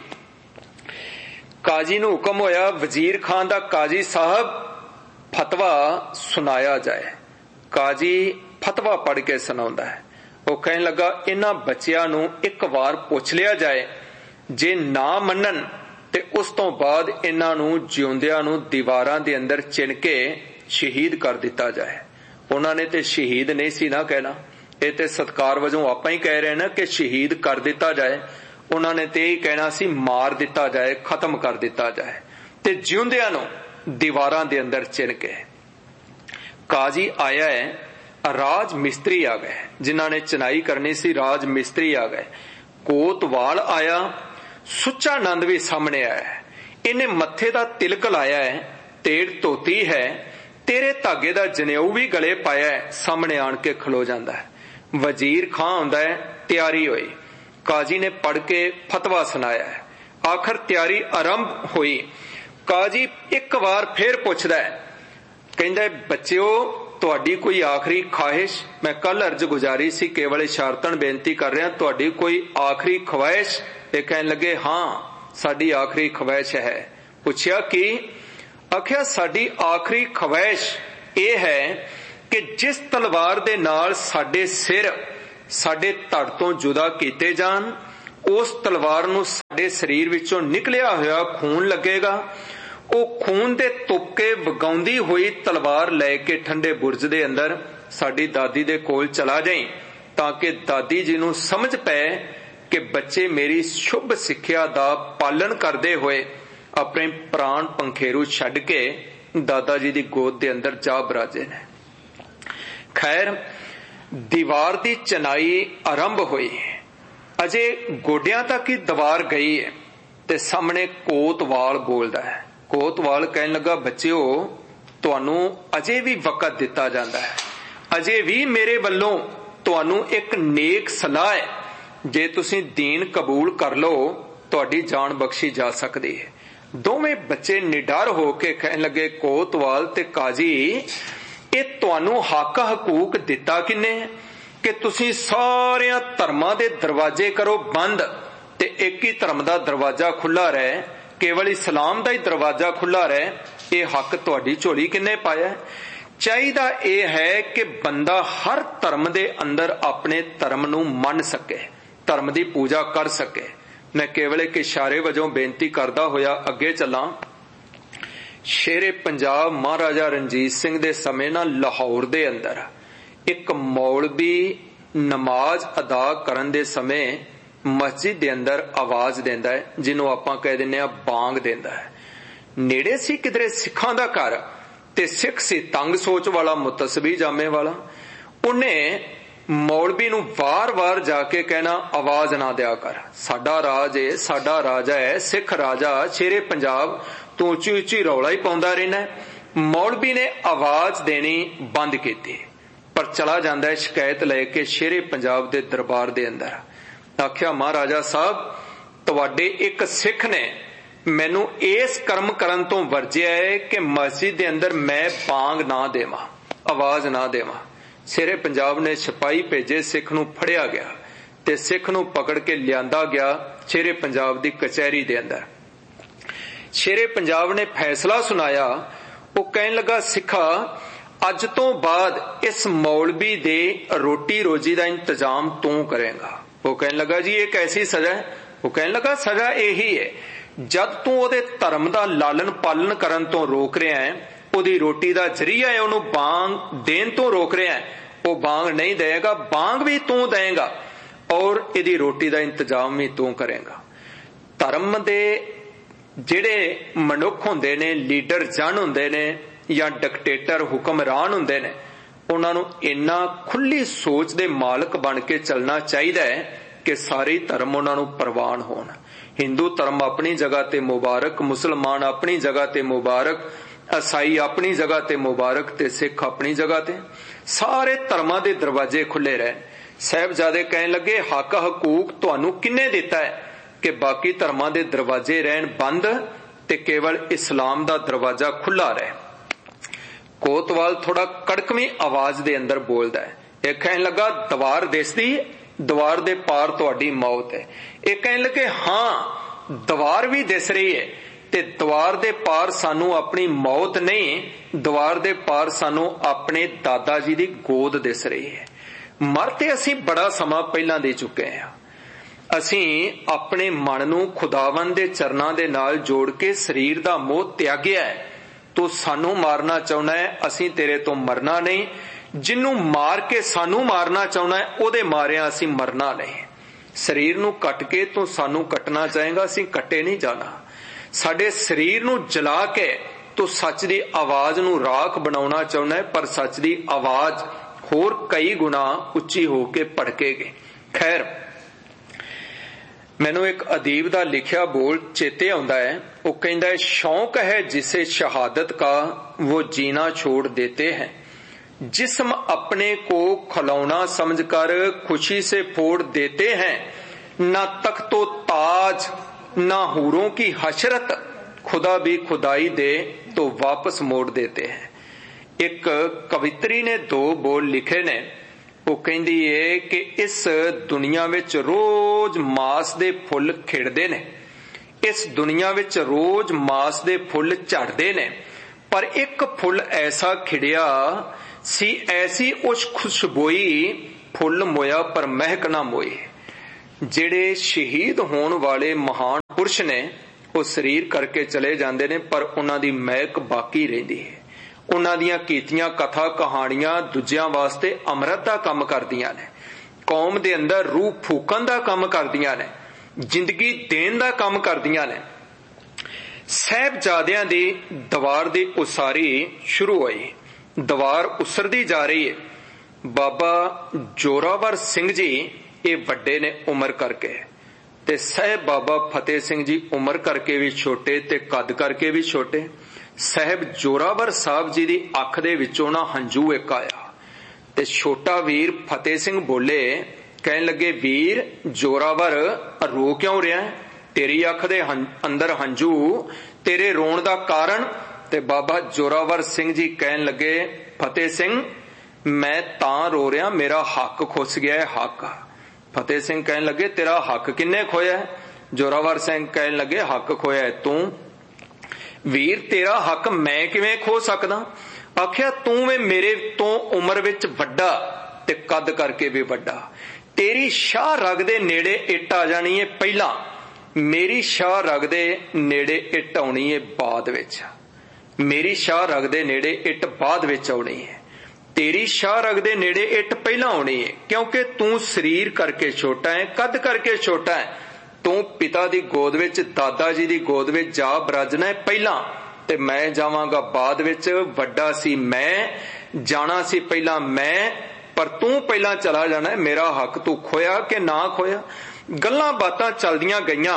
S1: काजी नूं हुक्म होया वजीर खान दा काजी साहब फतवा सुनाया जाए। काजी फतवा पढ़ के सुनाउंदा है। वो कहन लगा इन्हां बच्चियां नूं एक बार पुछ लिया जाए, जे ना मन्नन ते उस तो बाद इन्हां नूं जिउंदियां नूं दीवारां दे अंदर चिण के शहीद कर दिता जाए। उन्हां ने ते शहीद नहीं सी ना कहना, ये ते सत्कार वजों आपां ही कह रहे ना कि शहीद कर दिता जाए। उन्हां ने ते ही कहना सी मार दिता जाए, खत्म कर दिता जाए, ते जिउंदियां नूं दीवारां दे अंदर चिण के। काजी आया है, राज मिस्त्री आ गए, जिन्हां ने चनाई करनी सी राज मिस्त्री आ गए। कोतवाल आया, सुच्चा नंद भी सामने आया है, इन्हें मत्थे दा तिलक लाया है, तेड़ धोती है, तेरे धागे दा जनेऊ भी गले पाया है, सामने आन के खलो जांदा है। वजीर खां आउंदा है, तैयारी होई, काजी ने पढ़ के फतवा सुनाया है। आखिर तैयारी आरंभ हुई। काजी एक बार फिर पुछदा है, कहंदा बच्चिओ तुहाडी कोई आखिरी ख्वाहिश, मैं कल अर्ज गुजारी सी केवल इशारतन बेनती कर रहा, तुहाडी कोई आखिरी ख्वाहिश? ये कहन लगे हाँ साडी आखिरी ख्वाहिश है, ਪੁੱਛਿਆ ਕਿ ਆਖਿਆ ਸਾਡੀ ਆਖਰੀ ਖਵਾਇਸ਼ ਇਹ ਹੈ ਕਿ ਜਿਸ ਤਲਵਾਰ ਦੇ ਨਾਲ ਸਾਡੇ ਸਿਰ ਸਾਡੇ ਧੜ ਤੋਂ ਜੁਦਾ ਕੀਤੇ ਜਾਣ, ਉਸ ਤਲਵਾਰ ਨੂੰ ਸਾਡੇ ਸਰੀਰ ਵਿੱਚੋਂ ਨਿਕਲਿਆ ਹੋਇਆ ਖੂਨ ਲੱਗੇਗਾ। ਉਹ ਖੂਨ ਦੇ ਤੁਪਕੇ ਵਗਾਉਂਦੀ ਹੋਈ ਤਲਵਾਰ ਲੈ ਕੇ ਠੰਡੇ ਬੁਰਜ ਦੇ ਅੰਦਰ ਸਾਡੀ ਦਾਦੀ ਦੇ ਕੋਲ ਚਲਾ ਜਾਈਂ, ਤਾਂ ਕਿ ਦਾਦੀ ਜੀ ਨੂੰ ਸਮਝ ਪਏ ਕਿ ਬੱਚੇ ਮੇਰੀ ਸ਼ੁਭ ਸਿੱਖਿਆ ਦਾ ਪਾਲਣ ਕਰਦੇ ਹੋਏ ਆਪਣੇ ਪ੍ਰਾਣ ਪੰਖੇਰੂ ਛੱਡ ਕੇ ਦਾਦਾ ਜੀ ਦੀ ਗੋਦ ਦੇ ਅੰਦਰ ਜਾ ਬਰਾਜੇ ਨੇ। ਖੈਰ, ਦੀਵਾਰ ਦੀ ਚਨਾਈ ਆਰੰਭ ਹੋਈ। ਅਜੇ ਗੋਡਿਆਂ ਤੱਕ ਹੀ ਦੀਵਾਰ ਗਈ ਹੈ ਤੇ ਸਾਹਮਣੇ ਕੋਤਵਾਲ ਬੋਲਦਾ ਹੈ। ਕੋਤਵਾਲ ਕਹਿਣ ਲੱਗਾ, ਬੱਚਿਓ, ਤੁਹਾਨੂੰ ਅਜੇ ਵੀ ਵਕਤ ਦਿੱਤਾ ਜਾਂਦਾ ਹੈ। ਅਜੇ ਵੀ ਮੇਰੇ ਵੱਲੋਂ ਤੁਹਾਨੂੰ ਇੱਕ ਨੇਕ ਸਲਾਹ ਹੈ। ਜੇ ਤੁਸੀਂ ਦੀਨ ਕਬੂਲ ਕਰ ਲਓ, ਤੁਹਾਡੀ ਜਾਨ ਬਖਸ਼ੀ ਜਾ ਸਕਦੀ ਹੈ। ਦੋਵੇਂ ਬੱਚੇ ਨਿਡਰ ਹੋ ਕੇ ਕਹਿਣ ਲੱਗੇ, ਕੋਤਵਾਲ ਤੇ ਕਾਜੀ, ਇਹ ਤੁਹਾਨੂੰ ਹੱਕ ਹਕੂਕ ਦਿੱਤਾ ਕਿੰਨੇ ਕਿ ਤੁਸੀਂ ਸਾਰਿਆਂ ਧਰਮਾਂ ਦੇ ਦਰਵਾਜ਼ੇ ਕਰੋ ਬੰਦ ਤੇ ਇੱਕ ਹੀ ਧਰਮ ਦਾ ਦਰਵਾਜ਼ਾ ਖੁੱਲਾ ਰਹੇ, ਕੇਵਲ ਇਸਲਾਮ ਦਾ ਹੀ ਦਰਵਾਜ਼ਾ ਖੁੱਲਾ ਰਹੇ। ਇਹ ਹੱਕ ਤੁਹਾਡੀ ਝੋਲੀ ਕਿੰਨੇ ਪਾਇਆ? ਚਾਹੀਦਾ ਇਹ ਹੈ ਕਿ ਬੰਦਾ ਹਰ ਧਰਮ ਦੇ ਅੰਦਰ ਆਪਣੇ ਧਰਮ ਨੂੰ ਮੰਨ ਸਕੇ, ਧਰਮ ਦੀ ਪੂਜਾ ਕਰ ਸਕੇ। ਮੈਂ ਕੇਵਲ ਇੱਕ ਇਸ਼ਾਰੇ ਵਜੋਂ ਬੇਨਤੀ ਕਰਦਾ ਹੋਇਆ ਅੱਗੇ ਚੱਲਾਂ। ਸ਼ੇਰੇ ਪੰਜਾਬ ਮਹਾਰਾਜਾ ਰਣਜੀਤ ਸਿੰਘ ਦੇ ਸਮੇਂ ਨਾਲ ਲਾਹੌਰ ਦੇ ਅੰਦਰ ਇੱਕ ਮੌਲਵੀ ਨਮਾਜ਼ ਅਦਾ ਕਰਨ ਦੇ ਸਮੇਂ ਮਸਜਿਦ ਦੇ ਅੰਦਰ ਆਵਾਜ਼ ਦਿੰਦਾ ਹੈ, ਜਿਹਨੂੰ ਆਪਾਂ ਕਹਿ ਦਿੰਦੇ ਆ ਬਾਂਗ ਦਿੰਦਾ ਹੈ। ਨੇੜੇ ਸੀ ਕਿਧਰੇ ਸਿੱਖਾਂ ਦਾ ਘਰ ਤੇ ਸਿੱਖ ਸੀ ਤੰਗ ਸੋਚ ਵਾਲਾ, ਮੁਤਸਬੀ ਜਾਮੇ ਵਾਲਾ। ਉਹਨੇ ਮੌਲਵੀ ਨੂੰ ਵਾਰ-ਵਾਰ ਜਾ ਕੇ ਕਹਿਣਾ, ਆਵਾਜ਼ ਨਾ ਦਿਆ ਕਰ, ਸਾਡਾ ਰਾਜ ਏ, ਸਾਡਾ ਰਾਜਾ ਹੈ, ਸਿੱਖ ਰਾਜਾ, ਸ਼ੇਰੇ ਪੰਜਾਬ, ਤੂੰ ਉੱਚੀ ਉੱਚੀ ਰੌਲਾ ਹੀ ਪਾਉਂਦਾ ਰਹਿਣਾ। ਮੌਲਵੀ ਨੇ ਆਵਾਜ਼ ਦੇਣੀ ਬੰਦ ਕੀਤੀ, ਪਰ ਚਲਾ ਜਾਂਦਾ ਹੈ ਸ਼ਿਕਾਇਤ ਲੈ ਕੇ ਸ਼ੇਰੇ ਪੰਜਾਬ ਦੇ ਦਰਬਾਰ ਦੇ ਅੰਦਰ। ਆਖਿਆ, ਮਹਾਰਾਜਾ ਸਾਹਿਬ, ਤੁਹਾਡੇ ਇੱਕ ਸਿੱਖ ਨੇ ਮੈਨੂੰ ਇਸ ਕਰਮ ਕਰਨ ਤੋਂ ਵਰਜਿਆ ਹੈ ਕਿ ਮਸਜਿਦ ਦੇ ਅੰਦਰ ਮੈਂ ਬਾਂਗ ਨਾ ਦੇਵਾਂ, ਆਵਾਜ਼ ਨਾ ਦੇਵਾਂ। ਸ਼ੇਰੇ ਪੰਜਾਬ ਨੇ ਸਿਪਾਹੀ ਭੇਜੇ, ਸਿੱਖ ਨੂੰ ਫੜਿਆ ਗਿਆ ਤੇ ਸਿੱਖ ਨੂੰ ਪਕੜ ਕੇ ਲਿਆਂਦਾ ਗਿਆ ਸ਼ੇਰੇ ਪੰਜਾਬ ਦੀ ਕਚਹਿਰੀ ਦੇ ਅੰਦਰ। ਸ਼ੇਰੇ ਪੰਜਾਬ ਨੇ ਫੈਸਲਾ ਸੁਣਾਇਆ। ਉਹ ਕਹਿਣ ਲੱਗਾ, ਸਿੱਖਾ, ਅੱਜ ਤੋਂ ਬਾਅਦ ਇਸ ਮੌਲਵੀ ਦੇ ਰੋਟੀ ਰੋਜੀ ਦਾ ਇੰਤਜ਼ਾਮ ਤੂੰ ਕਰੇਗਾ। ਉਹ ਕਹਿਣ ਲੱਗਾ, ਜੀ ਇਹ ਕੈਸੀ ਸਜ਼ਾ ਹੈ? ਉਹ ਕਹਿਣ ਲੱਗਾ, ਸਜ਼ਾ ਇਹੀ ਹੈ, ਜਦ ਤੂੰ ਉਹਦੇ ਧਰਮ ਦਾ ਲਾਲਨ ਪਾਲਨ ਕਰਨ ਤੋਂ ਰੋਕ ਰਿਹਾ ਹੈ, ਉਹਦੀ ਰੋਟੀ ਦਾ ਜ਼ਰੀਆ ਹੈ ਉਹਨੂੰ ਬਾਂਗ ਦੇਣ ਤੋਂ ਰੋਕ ਰਿਹਾ ਹੈ, ਉਹ ਬਾਂਗ ਨਹੀਂ ਦੇਗਾ, ਬਾਂਗ ਵੀ ਤੂੰ ਦੇਗਾ ਔਰ ਇਹਦੀ ਰੋਟੀ ਦਾ ਇੰਤਜ਼ਾਮ ਵੀ ਤੂੰ ਕਰੇਗਾ। ਧਰਮ ਦੇ ਜਿਹੜੇ ਮਨੁੱਖ ਹੁੰਦੇ ਨੇ, ਲੀਡਰ ਜਨ ਹੁੰਦੇ ਨੇ ਜਾਂ ਡਿਕਟੇਟਰ ਹੁਕਮਰਾਨ ਹੁੰਦੇ ਨੇ, ਉਹਨਾਂ ਨੂੰ ਇੰਨਾ ਖੁੱਲੀ ਸੋਚ ਦੇ ਮਾਲਕ ਬਣ ਕੇ ਚੱਲਣਾ ਚਾਹੀਦਾ ਹੈ ਕਿ ਸਾਰੇ ਧਰਮ ਉਹਨਾਂ ਨੂੰ ਪ੍ਰਵਾਨ ਹੋਣ। ਹਿੰਦੂ ਧਰਮ ਆਪਣੀ ਜਗ੍ਹਾ ਤੇ ਮੁਬਾਰਕ, ਮੁਸਲਮਾਨ ਆਪਣੀ ਜਗ੍ਹਾ ਤੇ ਮੁਬਾਰਕ, ਈਸਾਈ ਆਪਣੀ ਜਗ੍ਹਾ ਤੇ ਮੁਬਾਰਕ ਤੇ ਸਿੱਖ ਆਪਣੀ ਜਗ੍ਹਾ ਤੇ, ਸਾਰੇ ਧਰਮਾਂ ਦੇ ਦਰਵਾਜ਼ੇ ਖੁੱਲੇ ਰਹੇ। ਸਾਹਿਬਜ਼ਾਦੇ ਕਹਿਣ ਲੱਗੇ, ਹੱਕ ਹਕੂਕ ਤੁਹਾਨੂੰ ਕਿੰਨੇ ਦਿੱਤਾ ਹੈ ਕਿ ਬਾਕੀ ਧਰਮਾਂ ਦੇ ਦਰਵਾਜ਼ੇ ਰਹਿਣ ਬੰਦ ਤੇ ਕੇਵਲ ਇਸਲਾਮ ਦਾ ਦਰਵਾਜ਼ਾ ਖੁੱਲਾ ਰਹੇ। ਕੋਤਵਾਲ ਥੋੜਾ ਕੜਕਵੀਂ ਆਵਾਜ਼ ਦੇ ਅੰਦਰ ਬੋਲਦਾ ਹੈ। ਇਹ ਕਹਿਣ ਲੱਗਾ, ਦੀਵਾਰ ਦਿਸਦੀ, ਦੀਵਾਰ ਦੇ ਪਾਰ ਤੁਹਾਡੀ ਮੌਤ ਹੈ। ਇਹ ਕਹਿਣ ਲੱਗੇ, ਹਾਂ ਦੀਵਾਰ ਵੀ ਦਿਸ ਰਹੀ ਹੈ ਤੇ ਦੀਵਾਰ ਦੇ ਪਾਰ ਸਾਨੂੰ ਆਪਣੀ ਮੌਤ ਨਹੀਂ, ਦੀਵਾਰ ਦੇ ਪਾਰ ਸਾਨੂੰ ਆਪਣੇ ਦਾਦਾ ਜੀ ਦੀ ਗੋਦ ਦਿਸ ਰਹੀ ਹੈ। ਮਰ ਤੇ ਅਸੀਂ ਬੜਾ ਸਮਾਂ ਪਹਿਲਾਂ ਦੇ ਚੁੱਕੇ ਹਾਂ। ਅਸੀਂ ਆਪਣੇ ਮਨ ਨੂੰ ਖੁਦਾਵੰਦ ਦੇ ਚਰਨਾਂ ਦੇ ਨਾਲ ਜੋੜ ਕੇ ਸਰੀਰ ਦਾ ਮੋਹ ਤਿਆਗਿਆ ਹੈ। ਤੂੰ ਸਾਨੂੰ ਮਾਰਨਾ ਚਾਹੁੰਦਾ ਹੈ, ਅਸੀਂ ਤੇਰੇ ਤੋਂ ਮਰਨਾ ਨਹੀਂ। ਜਿਹਨੂੰ ਮਾਰ ਕੇ ਸਾਨੂੰ ਮਾਰਨਾ ਚਾਹੁੰਦਾ ਹੈ, ਉਹਦੇ ਮਾਰਿਆਂ ਅਸੀਂ ਮਰਨਾ ਨਹੀਂ। ਸਰੀਰ ਨੂੰ ਕੱਟ ਕੇ ਤੂੰ ਸਾਨੂੰ ਕੱਟਣਾ ਚਾਹੇਗਾ, ਅਸੀਂ ਕੱਟੇ ਨਹੀਂ ਜਾਣਾ। ਸਾਡੇ ਸਰੀਰ ਨੂੰ ਜਲਾ ਕੇ ਤੂੰ ਸੱਚ ਦੀ ਆਵਾਜ਼ ਨੂੰ ਰਾਖ ਬਣਾਉਣਾ ਚਾਹੁੰਦਾ ਹੈ, ਪਰ ਸੱਚ ਦੀ ਆਵਾਜ਼ ਹੋਰ ਕਈ ਗੁਣਾ ਉੱਚੀ ਹੋ ਕੇ ਭੜਕੇਗੀ। ਖੈਰ, ਮੈਨੂੰ ਇੱਕ ਅਦੀਬ ਦਾ ਲਿਖਿਆ ਬੋਲ ਚੇਤੇ ਆਉਂਦਾ ਹੈ। ਉਹ ਕਹਿੰਦਾ ਹੈ, ਸ਼ੌਕ ਹੈ ਜਿਸੇ ਸ਼ਹਾਦਤ का वो जीना छोड़ देते हैं, जिस्म अपने को खिलौना समझकर खुशी से फोड़ देते हैं, ना तख्तो ताज ना हूरों की हशरत, खुदा भी खुदाई दे तो वापस मोड़ देते हैं। एक कवित्री ने दो बोल लिखे ने। ਉਹ ਕਹਿੰਦੀ ਏ ਕਿ ਇਸ ਦੁਨੀਆ ਵਿੱਚ ਰੋਜ਼ ਮਾਸ ਦੇ ਫੁੱਲ ਖਿੜਦੇ ਨੇ। इस दुनिया विच रोज मास दे फुੱਲ झड़दे ने, पर एक फुੱਲ ऐसा खिड़िया सी, ऐसी उस खुशबोई फुੱਲ मोया पर महक ना मोए। ਜਿਹੜੇ शहीद होने वाले महान पुरुष ने ਉਹ शरीर करके चले जाते ने, पर उन्हां दी महक बाकी रहिंदी है। उन्हां दियां कीतियां कथा कहानियां दूजियां वास्ते अमृत दा काम करदियां ने, कौम दे अंदर रूह फूकण दा काम करदियां ने, जिंदगी देण दा काम करदियां ने। साहिबजादियां दी दीवार दी उसारी शुरू होई, दीवार उसरदी जा रही है। बाबा जोरावर सिंह जी ये वड्डे ने उम्र करके, ते साहिब बाबा फतेह सिंह जी उम्र करके भी छोटे ते कद करके भी छोटे। साहिब जोरावर साहब जी दी अख दे विचों ना हंझू एक आया, ते छोटा वीर फतेह सिंह बोले, कहन लगे, वीर जोरावर रो क्यों रहा है? तेरी अख दे अंदर हंझू, तेरे रोण दा कारण? ते बाबा जोरावर सिंह जी कहन लगे, फतेह सिंह मैं तां रो रहा, मेरा हक खुस गया है। हक? फतेह सिंह कहन लगे, तेरा हक किन्ने खोया है? जोरावर सिंह कहन लगे, हक खोया है तू। वीर तेरा हक मैं किवें खो सकदा? आखिया तू वे मेरे तो उम्र विच वड्डा ते कद करके भी वड्डा, तेरी शाह रग दे नेड़े इट आ जानी है पहला, मेरी शाह रग दे नेड़े इट आउणी है बाद विच। मेरी शाह रग दे नेड़े इट बाद विच आउणी है, तेरी शाह रग दे नेड़े इट पहला आउणी है, क्योंकि तू शरीर करके छोटा है, कद करके छोटा है। तू पिता दी गोद विच, दादा जी दी गोद विच जा बराजना है पहला, ते मैं जावांगा बाद विच। वड्डा सी मैं, जाना सी पहला मैं, पर तू पहला चला जाना है। मेरा हक तू खोया कि ना खोया? गल्लां बातां चलदियां गईयां,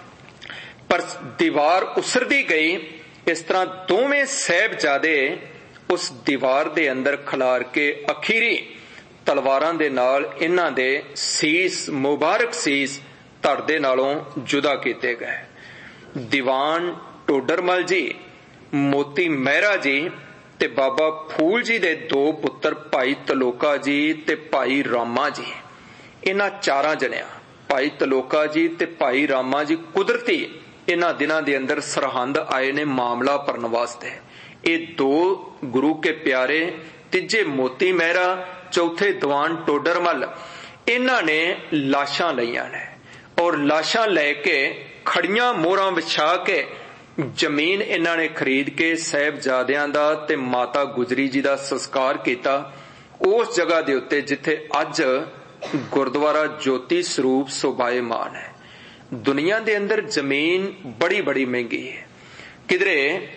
S1: पर दीवार उसरदी गई। इस तरह दोवें साहिबजादे उस दीवार दे अंदर खलार के अखीरी तलवारां दे नाल इन्हां दे सीस, मुबारक सीस धड़ दे नालों जुदा कीते गए। दीवान टोडरमल जी, मोती मेहरा जी ते बाबा फूल जी दे दो पुत्र भाई तलोका जी ते भाई रामा जी, इन्हां चारां जणियां भाई तलोका जी ते भाई रामा जी कुदरती इन्हां दिनां दे अंदर सरहंद आए ने मामला भरन वास्ते। ये दो गुरु के प्यारे, तीजे मोती मेहरा, चौथे दीवान टोडरमल, इन्हां ने लाशां लईयां ने, और लाशां लैके खड़ियां मोहरां विछा के जमीन इन्हां ने खरीद के साहिबजादियां दा ते माता गुजरी जी दा संस्कार किया उस जगह दे उत्ते जिथे अज गुरुद्वारा ज्योति स्वरूप शोभायमान है। दुनिया दे अंदर जमीन बड़ी बड़ी महंगी है। किधरे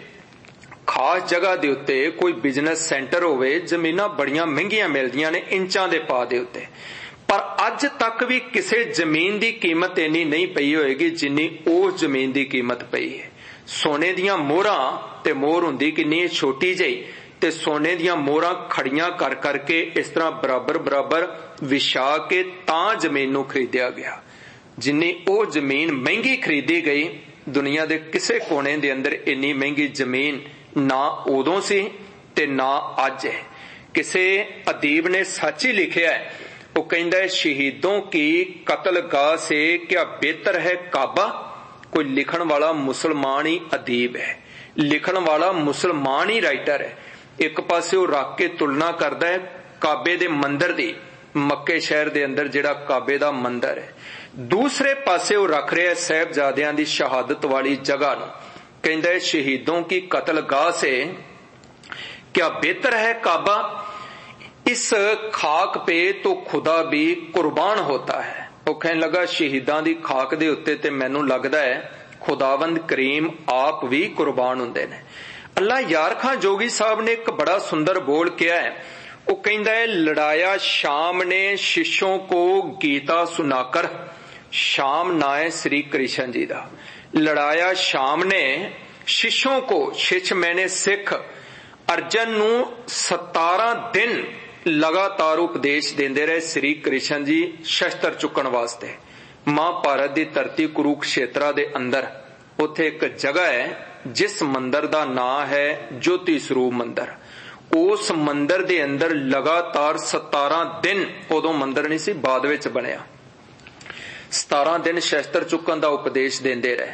S1: खास जगह दे उत्ते कोई बिजनेस सेंटर होवे, जमीनां बड़ियां महंगियां मिलदियां ने इंचां दे पा दे उत्ते, पर अज तक भी किसी जमीन की कीमत इन्नी नहीं पई होएगी जिन्नी उस जमीन की कीमत पई है। सोने दियां मोहरां ते मोहर हुंदी किन्नी छोटी जही, ते सोने दियां मोहरां खड़ियां कर करके इस तरह बराबर बराबर विछा के तां जमीन नूं खरीदिया गया। जिन्नी ओ जमीन महंगी खरीदी गई, दुनिया दे किसे कोने दे अंदर इन्नी महंगी जमीन ना उदों सी ते ना अज है। किसे अदीब ने सच ही लिखिया है, वो कहंदा है, शहीदों की कत्लगाह से क्या बेहतर है काबा? कोई लिखण वाला मुसलमान ही अदीब है, लिखण वाला मुसलमान ही राइटर है। एक पासे वो रख के तुलना करदा है काबे दे मंदिर दी, मक्के शहर दे अंदर जिहड़ा काबे दा मंदिर है, दूसरे पासे वो रख रहा है साहिबजादियां दी शहादत वाली जगह नूं। कहंदा है, शहीदों की कत्लगाह से क्या बेहतर है काबा? इस खाक पे तो खुदा भी कुर्बान होता है। वो कहने लगा, शहीदां दी खाक दे उत्ते ते मैनूं लगदा है खुदावंद करीम आप भी कुर्बान हुंदे ने। अल्लाह यार खां जोगी साहब ने एक बड़ा सुंदर बोल किया है। वो कहंदा है, लड़ाया शाम ने शिष्यों को गीता सुनाकर, शाम ना है श्री कृष्ण जी दा, लड़ाया शाम ने शिष्यों को, शिष्य मैंने सिख, अर्जन नूं सतारा दिन लगातार उपदेश देंदे रहे श्री कृष्ण जी शस्त्र चुकण वास्ते। महाभारत दी धरती कुरुक्षेत्रा दे अंदर उत्थे एक जगह है जिस मंदिर दा नाम है ज्योति स्वरूप मंदिर। उस मंदिर दे अंदर लगातार सतारा दिन, उदों मंदिर नहीं सी, बाद विच बनिया, सतारा दिन शस्त्र चुकण दा उपदेश देंदे रहे।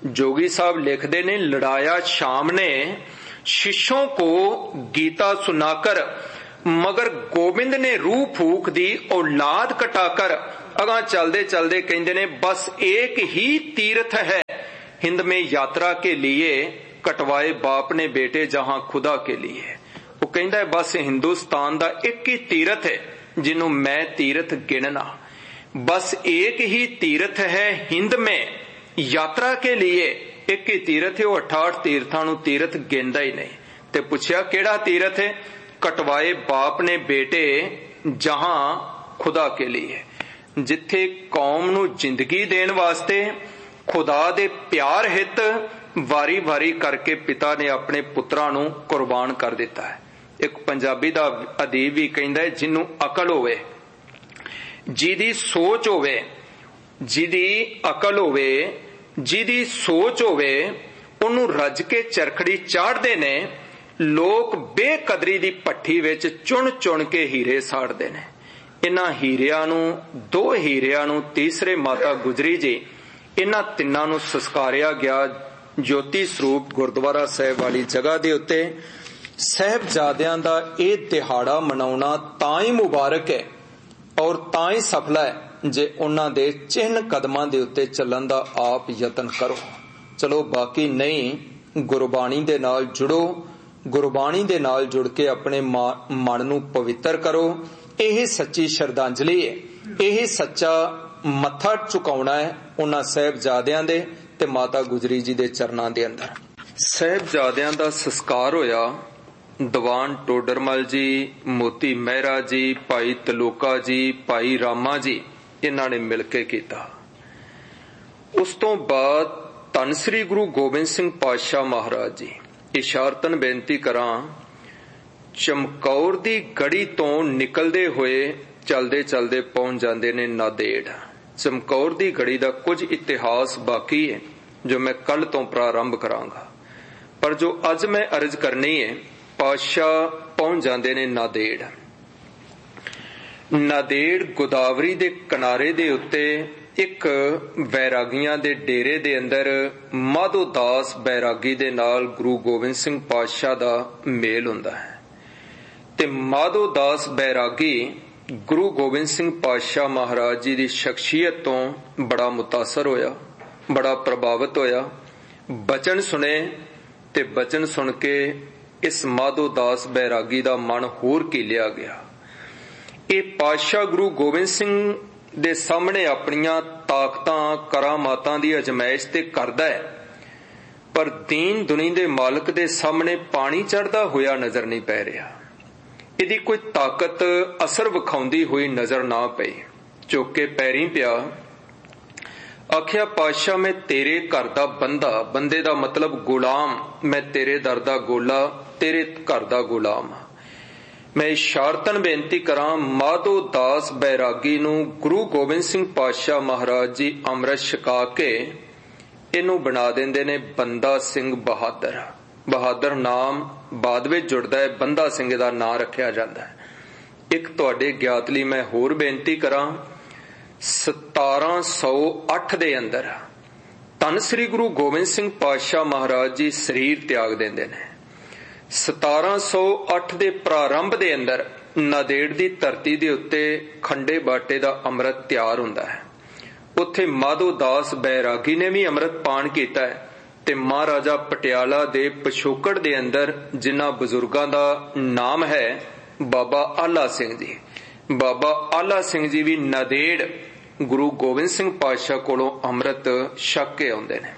S1: जोगी साहब लिखते ने, लड़ाया शाम ने शिष्यों को गीता सुनाकर, मगर गोबिंद ने रूह फूक दी औलाद कटाकर। अगा चलते चलते कहते ने, बस एक ही तीर्थ है हिंद में यात्रा के लिए, कटवाए बाप ने बेटे जहां खुदा के लिए। वो कहता है बस हिंदुस्तान का एक ही तीर्थ है जिन्हों मैं तीर्थ गिनना। बस एक ही तीर्थ है हिंद में यात्रा के लिए, एक ही तीर्थ है। वो अठाठ तीर्थां नूं तीर्थ गिनदा ही नहीं। ते पुछया केड़ा तीर्थ है? कटवाए बाप ने बेटे जहां खुदा के लिए, जिथे कौम नूं जिंदगी देण वास्ते खुदा दे प्यार हित वारी वारी करके पिता ने अपने पुत्रां नूं कुर्बान कर दिता है। एक पंजाबी दा अदीब भी कहंदा है, जिन्नू अकल होवे, जिहदी सोच होवे, जिहदी अकल होवे, जिहदी सोच होवे, उन्नू रज के चरखड़ी चाढ़दे ने लोग। बेकदरी दी भट्ठी विच चुन चुन के हीरे साड़दे ने। इन्हां हीरियां नूं, दो हीरियां नूं तीसरे माता गुजरी जी, इन्हां तिन्नां नूं संस्कारिया गया ज्योति सरूप गुरुद्वारा साहिब वाली जगह दे उत्ते। साहिबजादियां दा ये दिहाड़ा मनाउणा तां ही मुबारक है और तां ही सफल है जे उन्हां दे चिन्ह कदमां दे उत्ते चलण दा आप यतन करो। चलो बाकी नहीं, गुरबाणी दे नाल जुड़ो, गुरबाणी दे नाल जुड़ के अपने मन नूं पवित्र करो। यही सच्ची श्रद्धांजलि है, यही सच्चा मत्था झुकाउणा है उन्हां साहिबजादियां दे ते माता गुजरी जी दे चरनां दे अंदर। साहिबजादियां दा संस्कार होया दीवान टोडरमल जी, मोती मेहरा जी, भाई तलोका जी, भाई रामा जी, इन्हां ने मिलके कीता। उस तो बाद धन श्री गुरु गोबिंद सिंह पातशाह महाराज जी, इशारतन बेनती करां, चमकौर दी गढ़ी तो निकलदे होए चलदे चलदे पहुंच जांदे ने नादेड़। चमकौर दी गढ़ी दा कुछ इतिहास बाकी है जो मैं कल तो प्रारंभ करांगा, पर जो अज मैं अर्ज करनी है, पातशाह पहुंच जांदे ने नादेड़। नादेड़ गोदावरी दे किनारे दे उत्ते एक बैरागियां दे डेरे दे अंदर माधो दास बैरागी दे नाल गुरु गोबिंद सिंह पातशाह दा मेल हुंदा है। ते माधो दास बैरागी गुरु गोबिंद सिंह पातशाह महाराज जी दी शख्सियत तो बड़ा मुतासर होया, बड़ा प्रभावित होया। बचन सुने ते बचन सुन के इस माधो दास बैरागी दा मन होर कीलिया गया। ये पातशाह गुरु गोबिंद सिंह दे सामने अपनियां ताकतां करामातां दी अजमाइश ते करदा है, पर दीन दुनी दे मालक दे सामने पानी चढ़दा होया नजर नहीं पै रहा। इहदी कोई ताकत असर विखाउंदी हुई नजर ना पई। चुक के पैरी पिया, आखिया पातशाह मैं तेरे घर दा बंदा, बंदे दा मतलब गुलाम, मैं तेरे दर दा गोला, तेरे घर दा गुलाम। मैं इशारतन बेनती करां, माधो दास बैरागी नूं गुरु गोबिंद सिंह पातशाह महाराज जी अमृत छका के इनू बना देंदे ने बंदा सिंह बहादुर। बहादुर नाम बाद विच जुड़दा है, बंदा सिंह दा नाम रखिया जांदा है। एक तुहाडे ज्ञात लई मैं होर बेनती करां, सतारां सौ अठ दे अंदर धन श्री गुरु गोबिंद सिंह पातशाह महाराज जी शरीर त्याग देंदे ने। सतारां सौ अठ दे प्रारंभ दे अंदर नादेड़ दी धरती दे उत्ते खंडे बाटे दा अमृत तैयार हुंदा है। उत्थे माधो दास बैरागी ने भी अमृत पान कीता है ते महाराजा पटियाला दे पिछोकड़ दे अंदर जिन्हां बजुर्गां दा नाम है बाबा आला सिंह जी, बाबा आला सिंह जी भी नादेड़ गुरु गोबिंद सिंह पातशाह कोलों अमृत छक के आउंदे ने।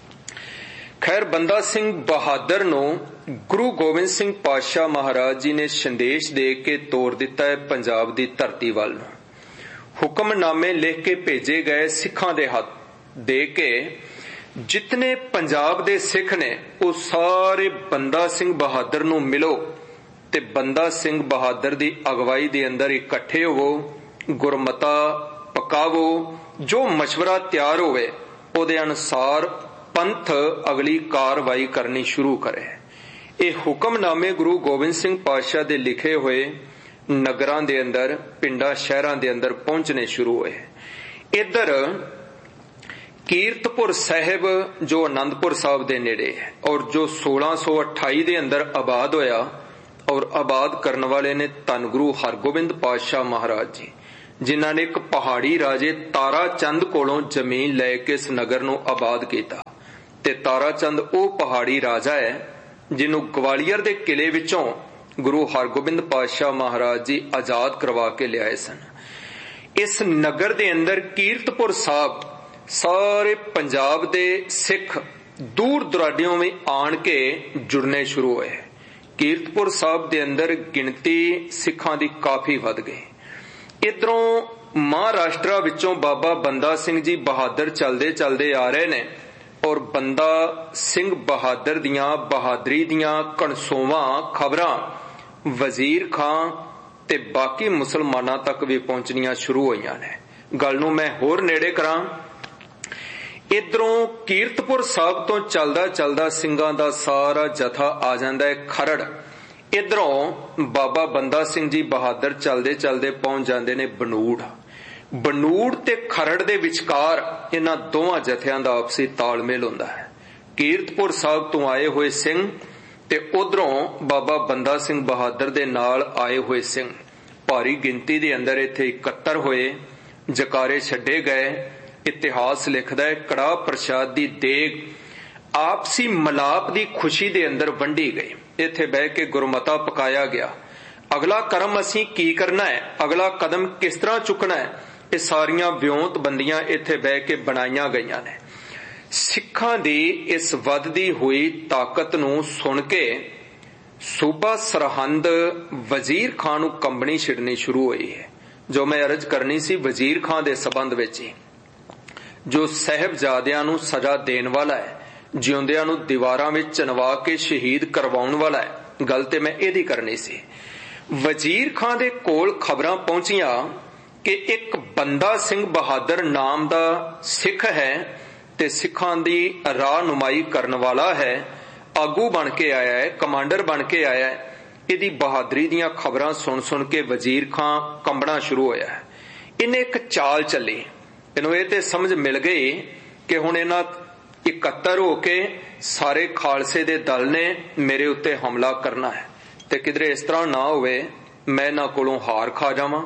S1: खैर बंदा सिंह बहादुर नूं गुरु गोबिंद सिंह पातशाह महाराज जी ने संदेश दे के तोड़ दिता है पंजाब दी धरती वाल नूं। हुक्मनामे लिख के भेजे गए सिखां दे हथ दे के जितने पंजाब दे सिख ने वो सारे बंदा सिंह बहादुर नूं मिलो ते बंदा सिंह बहादुर दी अगवाई दे अंदर इकट्ठे होवो, गुरमता पकावो, जो मशवरा तैयार होवे ओदे अनुसार पंथ अगली कार्रवाई करनी शुरू करे। ये हुक्मनामे गुरु गोबिंद सिंह पातशाह दे लिखे हुए नगरां दे अंदर, पिंडां शहरां दे अंदर पहुंचने शुरू होए। इधर ਕੀਰਤਪੁਰ ਸਾਹਿਬ ਜੋ ਆਨੰਦपुर ਸਾਹਿਬ ਦੇ ਨੇੜੇ ਹੈ ਔਰ ਜੋ सोलह सौ अट्ठाई ਦੇ ਅੰਦਰ ਆਬਾਦ ਹੋਇਆ ਔਰ ਆਬਾਦ ਕਰਨ ਵਾਲੇ ਨੇ ਧੰਨ ਗੁਰੂ ਹਰਗੋਬਿੰਦ ਪਾਤਸ਼ਾਹ ਮਹਾਰਾਜ ਜੀ, ਜਿਨ੍ਹਾਂ ਨੇ ਇੱਕ ਪਹਾੜੀ ਰਾਜੇ ਤਾਰਾ ਚੰਦ ਕੋਲੋਂ ਜ਼ਮੀਨ ਲੈ ਕੇ ਇਸ ਨਗਰ ਨੂੰ ਆਬਾਦ ਕੀਤਾ। ਤੇ ਤਾਰਾ ਚੰਦ ਉਹ ਪਹਾੜੀ ਰਾਜਾ ਹੈ ਜਿਹਨੂੰ ਗਵਾਲੀਅਰ ਦੇ ਕਿਲੇ ਵਿੱਚੋਂ ਗੁਰੂ ਹਰਗੋਬਿੰਦ ਪਾਤਸ਼ਾਹ ਮਹਾਰਾਜ ਜੀ ਆਜ਼ਾਦ ਕਰਵਾ ਕੇ ਲਿਆਏ ਸਨ। ਇਸ ਨਗਰ ਦੇ ਅੰਦਰ ਕੀਰਤਪੁਰ ਸਾਹਿਬ ਸਾਰੇ ਪੰਜਾਬ ਦੇ ਸਿੱਖ ਦੂਰ ਦੁਰਾਡਿਓਂ ਵੀ ਆਣ ਕੇ ਜੁੜਨੇ ਸ਼ੁਰੂ ਹੋਏ। ਕੀਰਤਪੁਰ ਸਾਹਿਬ ਦੇ ਅੰਦਰ ਗਿਣਤੀ ਸਿੱਖਾਂ ਦੀ ਕਾਫੀ ਵੱਧ ਗਈ। ਇਧਰੋਂ ਮਹਾਰਾਸ਼ਟਰ ਵਿੱਚੋਂ ਬਾਬਾ ਬੰਦਾ ਸਿੰਘ ਜੀ ਬਹਾਦਰ ਚਲਦੇ ਚਲਦੇ ਆ ਰਹੇ ਨੇ ਔਰ ਬੰਦਾ ਸਿੰਘ ਬਹਾਦਰ ਦੀਆਂ ਬਹਾਦਰੀ ਦੀਆਂ ਕਣਸੋਵਾਂ ਖਬਰਾਂ ਵਜ਼ੀਰ ਖਾਂ ਤੇ ਬਾਕੀ ਮੁਸਲਮਾਨਾਂ ਤੱਕ ਵੀ ਪਹੁੰਚਣੀਆਂ ਸ਼ੁਰੂ ਹੋਈਆਂ ਨੇ। ਗੱਲ ਨੂੰ ਮੈਂ ਹੋਰ ਨੇੜੇ ਕਰਾਂ, ਇਧਰੋਂ ਕੀਰਤਪੁਰ ਸਾਹਿਬ ਤੋਂ ਚੱਲਦਾ ਚੱਲਦਾ ਸਿੰਘਾਂ ਦਾ ਸਾਰਾ ਜਥਾ ਆ ਜਾਂਦਾ ਹੈ ਖਰੜ। ਇਧਰੋਂ ਬਾਬਾ ਬੰਦਾ ਸਿੰਘ ਜੀ ਬਹਾਦਰ ਚੱਲਦੇ ਚੱਲਦੇ ਪਹੁੰਚ ਜਾਂਦੇ ਨੇ ਬਨੂੜ। ਬਨੂੜ ਤੇ ਖਰੜ ਦੇ ਵਿਚਕਾਰ ਇਹਨਾਂ ਦੋਵਾਂ ਜਥਿਆਂ ਦਾ ਆਪਸੀ ਤਾਲਮੇਲ ਹੁੰਦਾ ਹੈ। ਕੀਰਤਪੁਰ ਸਾਹਿਬ ਤੋਂ ਆਏ ਹੋਏ ਸਿੰਘ ਤੇ ਉਧਰੋਂ ਬਾਬਾ ਬੰਦਾ ਸਿੰਘ ਬਹਾਦਰ ਦੇ ਨਾਲ ਆਏ ਹੋਏ ਸਿੰਘ ਭਾਰੀ ਗਿਣਤੀ ਦੇ ਅੰਦਰ ਇੱਥੇ ਇਕੱਤਰ ਹੋਏ, ਜਕਾਰੇ ਛੱਡੇ ਗਏ। ਇਤਿਹਾਸ ਲਿਖਦਾ ਹੈ ਕੜਾਹ ਪ੍ਰਸ਼ਾਦ ਦੀ ਦੇਗ ਆਪਸੀ ਮਲਾਪ ਦੀ ਖੁਸ਼ੀ ਦੇ ਅੰਦਰ ਵੰਡੀ ਗਈ। ਇੱਥੇ ਬਹਿ ਕੇ ਗੁਰਮਤਾ ਪਕਾਇਆ ਗਿਆ। ਅਗਲਾ ਕਰਮ ਅਸੀਂ ਕੀ ਕਰਨਾ ਹੈ, ਅਗਲਾ ਕਦਮ ਕਿਸ ਤਰ੍ਹਾਂ ਚੁੱਕਣਾ ਹੈ, ਇਹ ਸਾਰੀਆਂ ਵਿਉਂਤਬੰਦੀਆਂ ਇੱਥੇ ਬਹਿ ਕੇ ਬਣਾਈਆਂ ਗਈਆਂ ਨੇ। ਸਿੱਖਾਂ ਦੀ ਇਸ ਵੱਧਦੀ ਹੋਈ ਤਾਕਤ ਨੂੰ ਸੁਣ ਕੇ ਸੂਬਾ ਸਰਹੰਦ ਵਜ਼ੀਰ ਖਾਂ ਨੂੰ ਕੰਬਣੀ ਛਿੜਨੀ ਸ਼ੁਰੂ ਹੋਈ ਹੈ। ਜੋ ਮੈਂ ਅਰਜ਼ ਕਰਨੀ ਸੀ ਵਜ਼ੀਰ ਖਾਂ ਦੇ ਸਬੰਧ ਵਿੱਚ ਹੀ, ਜੋ ਸਾਹਿਬਜ਼ਾਦਿਆਂ ਨੂੰ ਸਜ਼ਾ ਦੇਣ ਵਾਲਾ ਹੈ, ਜਿਉਂਦਿਆਂ ਨੂੰ ਦੀਵਾਰਾਂ ਵਿੱਚ ਚਿਣਵਾ ਕੇ ਸ਼ਹੀਦ ਕਰਵਾਉਣ ਵਾਲਾ ਹੈ। ਗੱਲ ਤੇ ਮੈਂ ਇਹਦੀ ਕਰਨੀ ਸੀ। ਵਜ਼ੀਰ ਖਾਂ ਦੇ ਕੋਲ ਖਬਰਾਂ ਪਹੁੰਚੀਆਂ ਕਿ ਇੱਕ ਬੰਦਾ ਸਿੰਘ ਬਹਾਦਰ ਨਾਮ ਦਾ ਸਿੱਖ ਹੈ ਤੇ ਸਿੱਖਾਂ ਦੀ ਰਾਹਨੁਮਾਈ ਕਰਨ ਵਾਲਾ ਹੈ, ਆਗੂ ਬਣ ਕੇ ਆਇਆ ਹੈ, ਕਮਾਂਡਰ ਬਣ ਕੇ ਆਇਆ ਹੈ। ਇਹਦੀ ਬਹਾਦਰੀ ਦੀਆਂ ਖਬਰਾਂ ਸੁਣ ਸੁਣ ਕੇ ਵਜ਼ੀਰ ਖਾਂ ਕੰਬਣਾ ਸ਼ੁਰੂ ਹੋਇਆ ਹੈ। ਇਹਨੇ ਇੱਕ ਚਾਲ ਚੱਲੀ। ਇਹਨੂੰ ਇਹ ਤੇ ਸਮਝ ਮਿਲ ਗਈ ਕਿ ਹੁਣ ਇਹਨਾਂ ਇਕੱਤਰ ਹੋ ਕੇ ਸਾਰੇ ਖਾਲਸੇ ਦੇ ਦਲ ਨੇ ਮੇਰੇ ਉੱਤੇ ਹਮਲਾ ਕਰਨਾ ਹੈ ਤੇ ਕਿਧਰੇ ਇਸ ਤਰ੍ਹਾਂ ਨਾ ਹੋਵੇ ਮੈਂ ਇਹਨਾਂ ਕੋਲੋਂ ਹਾਰ ਖਾ ਜਾਵਾਂ।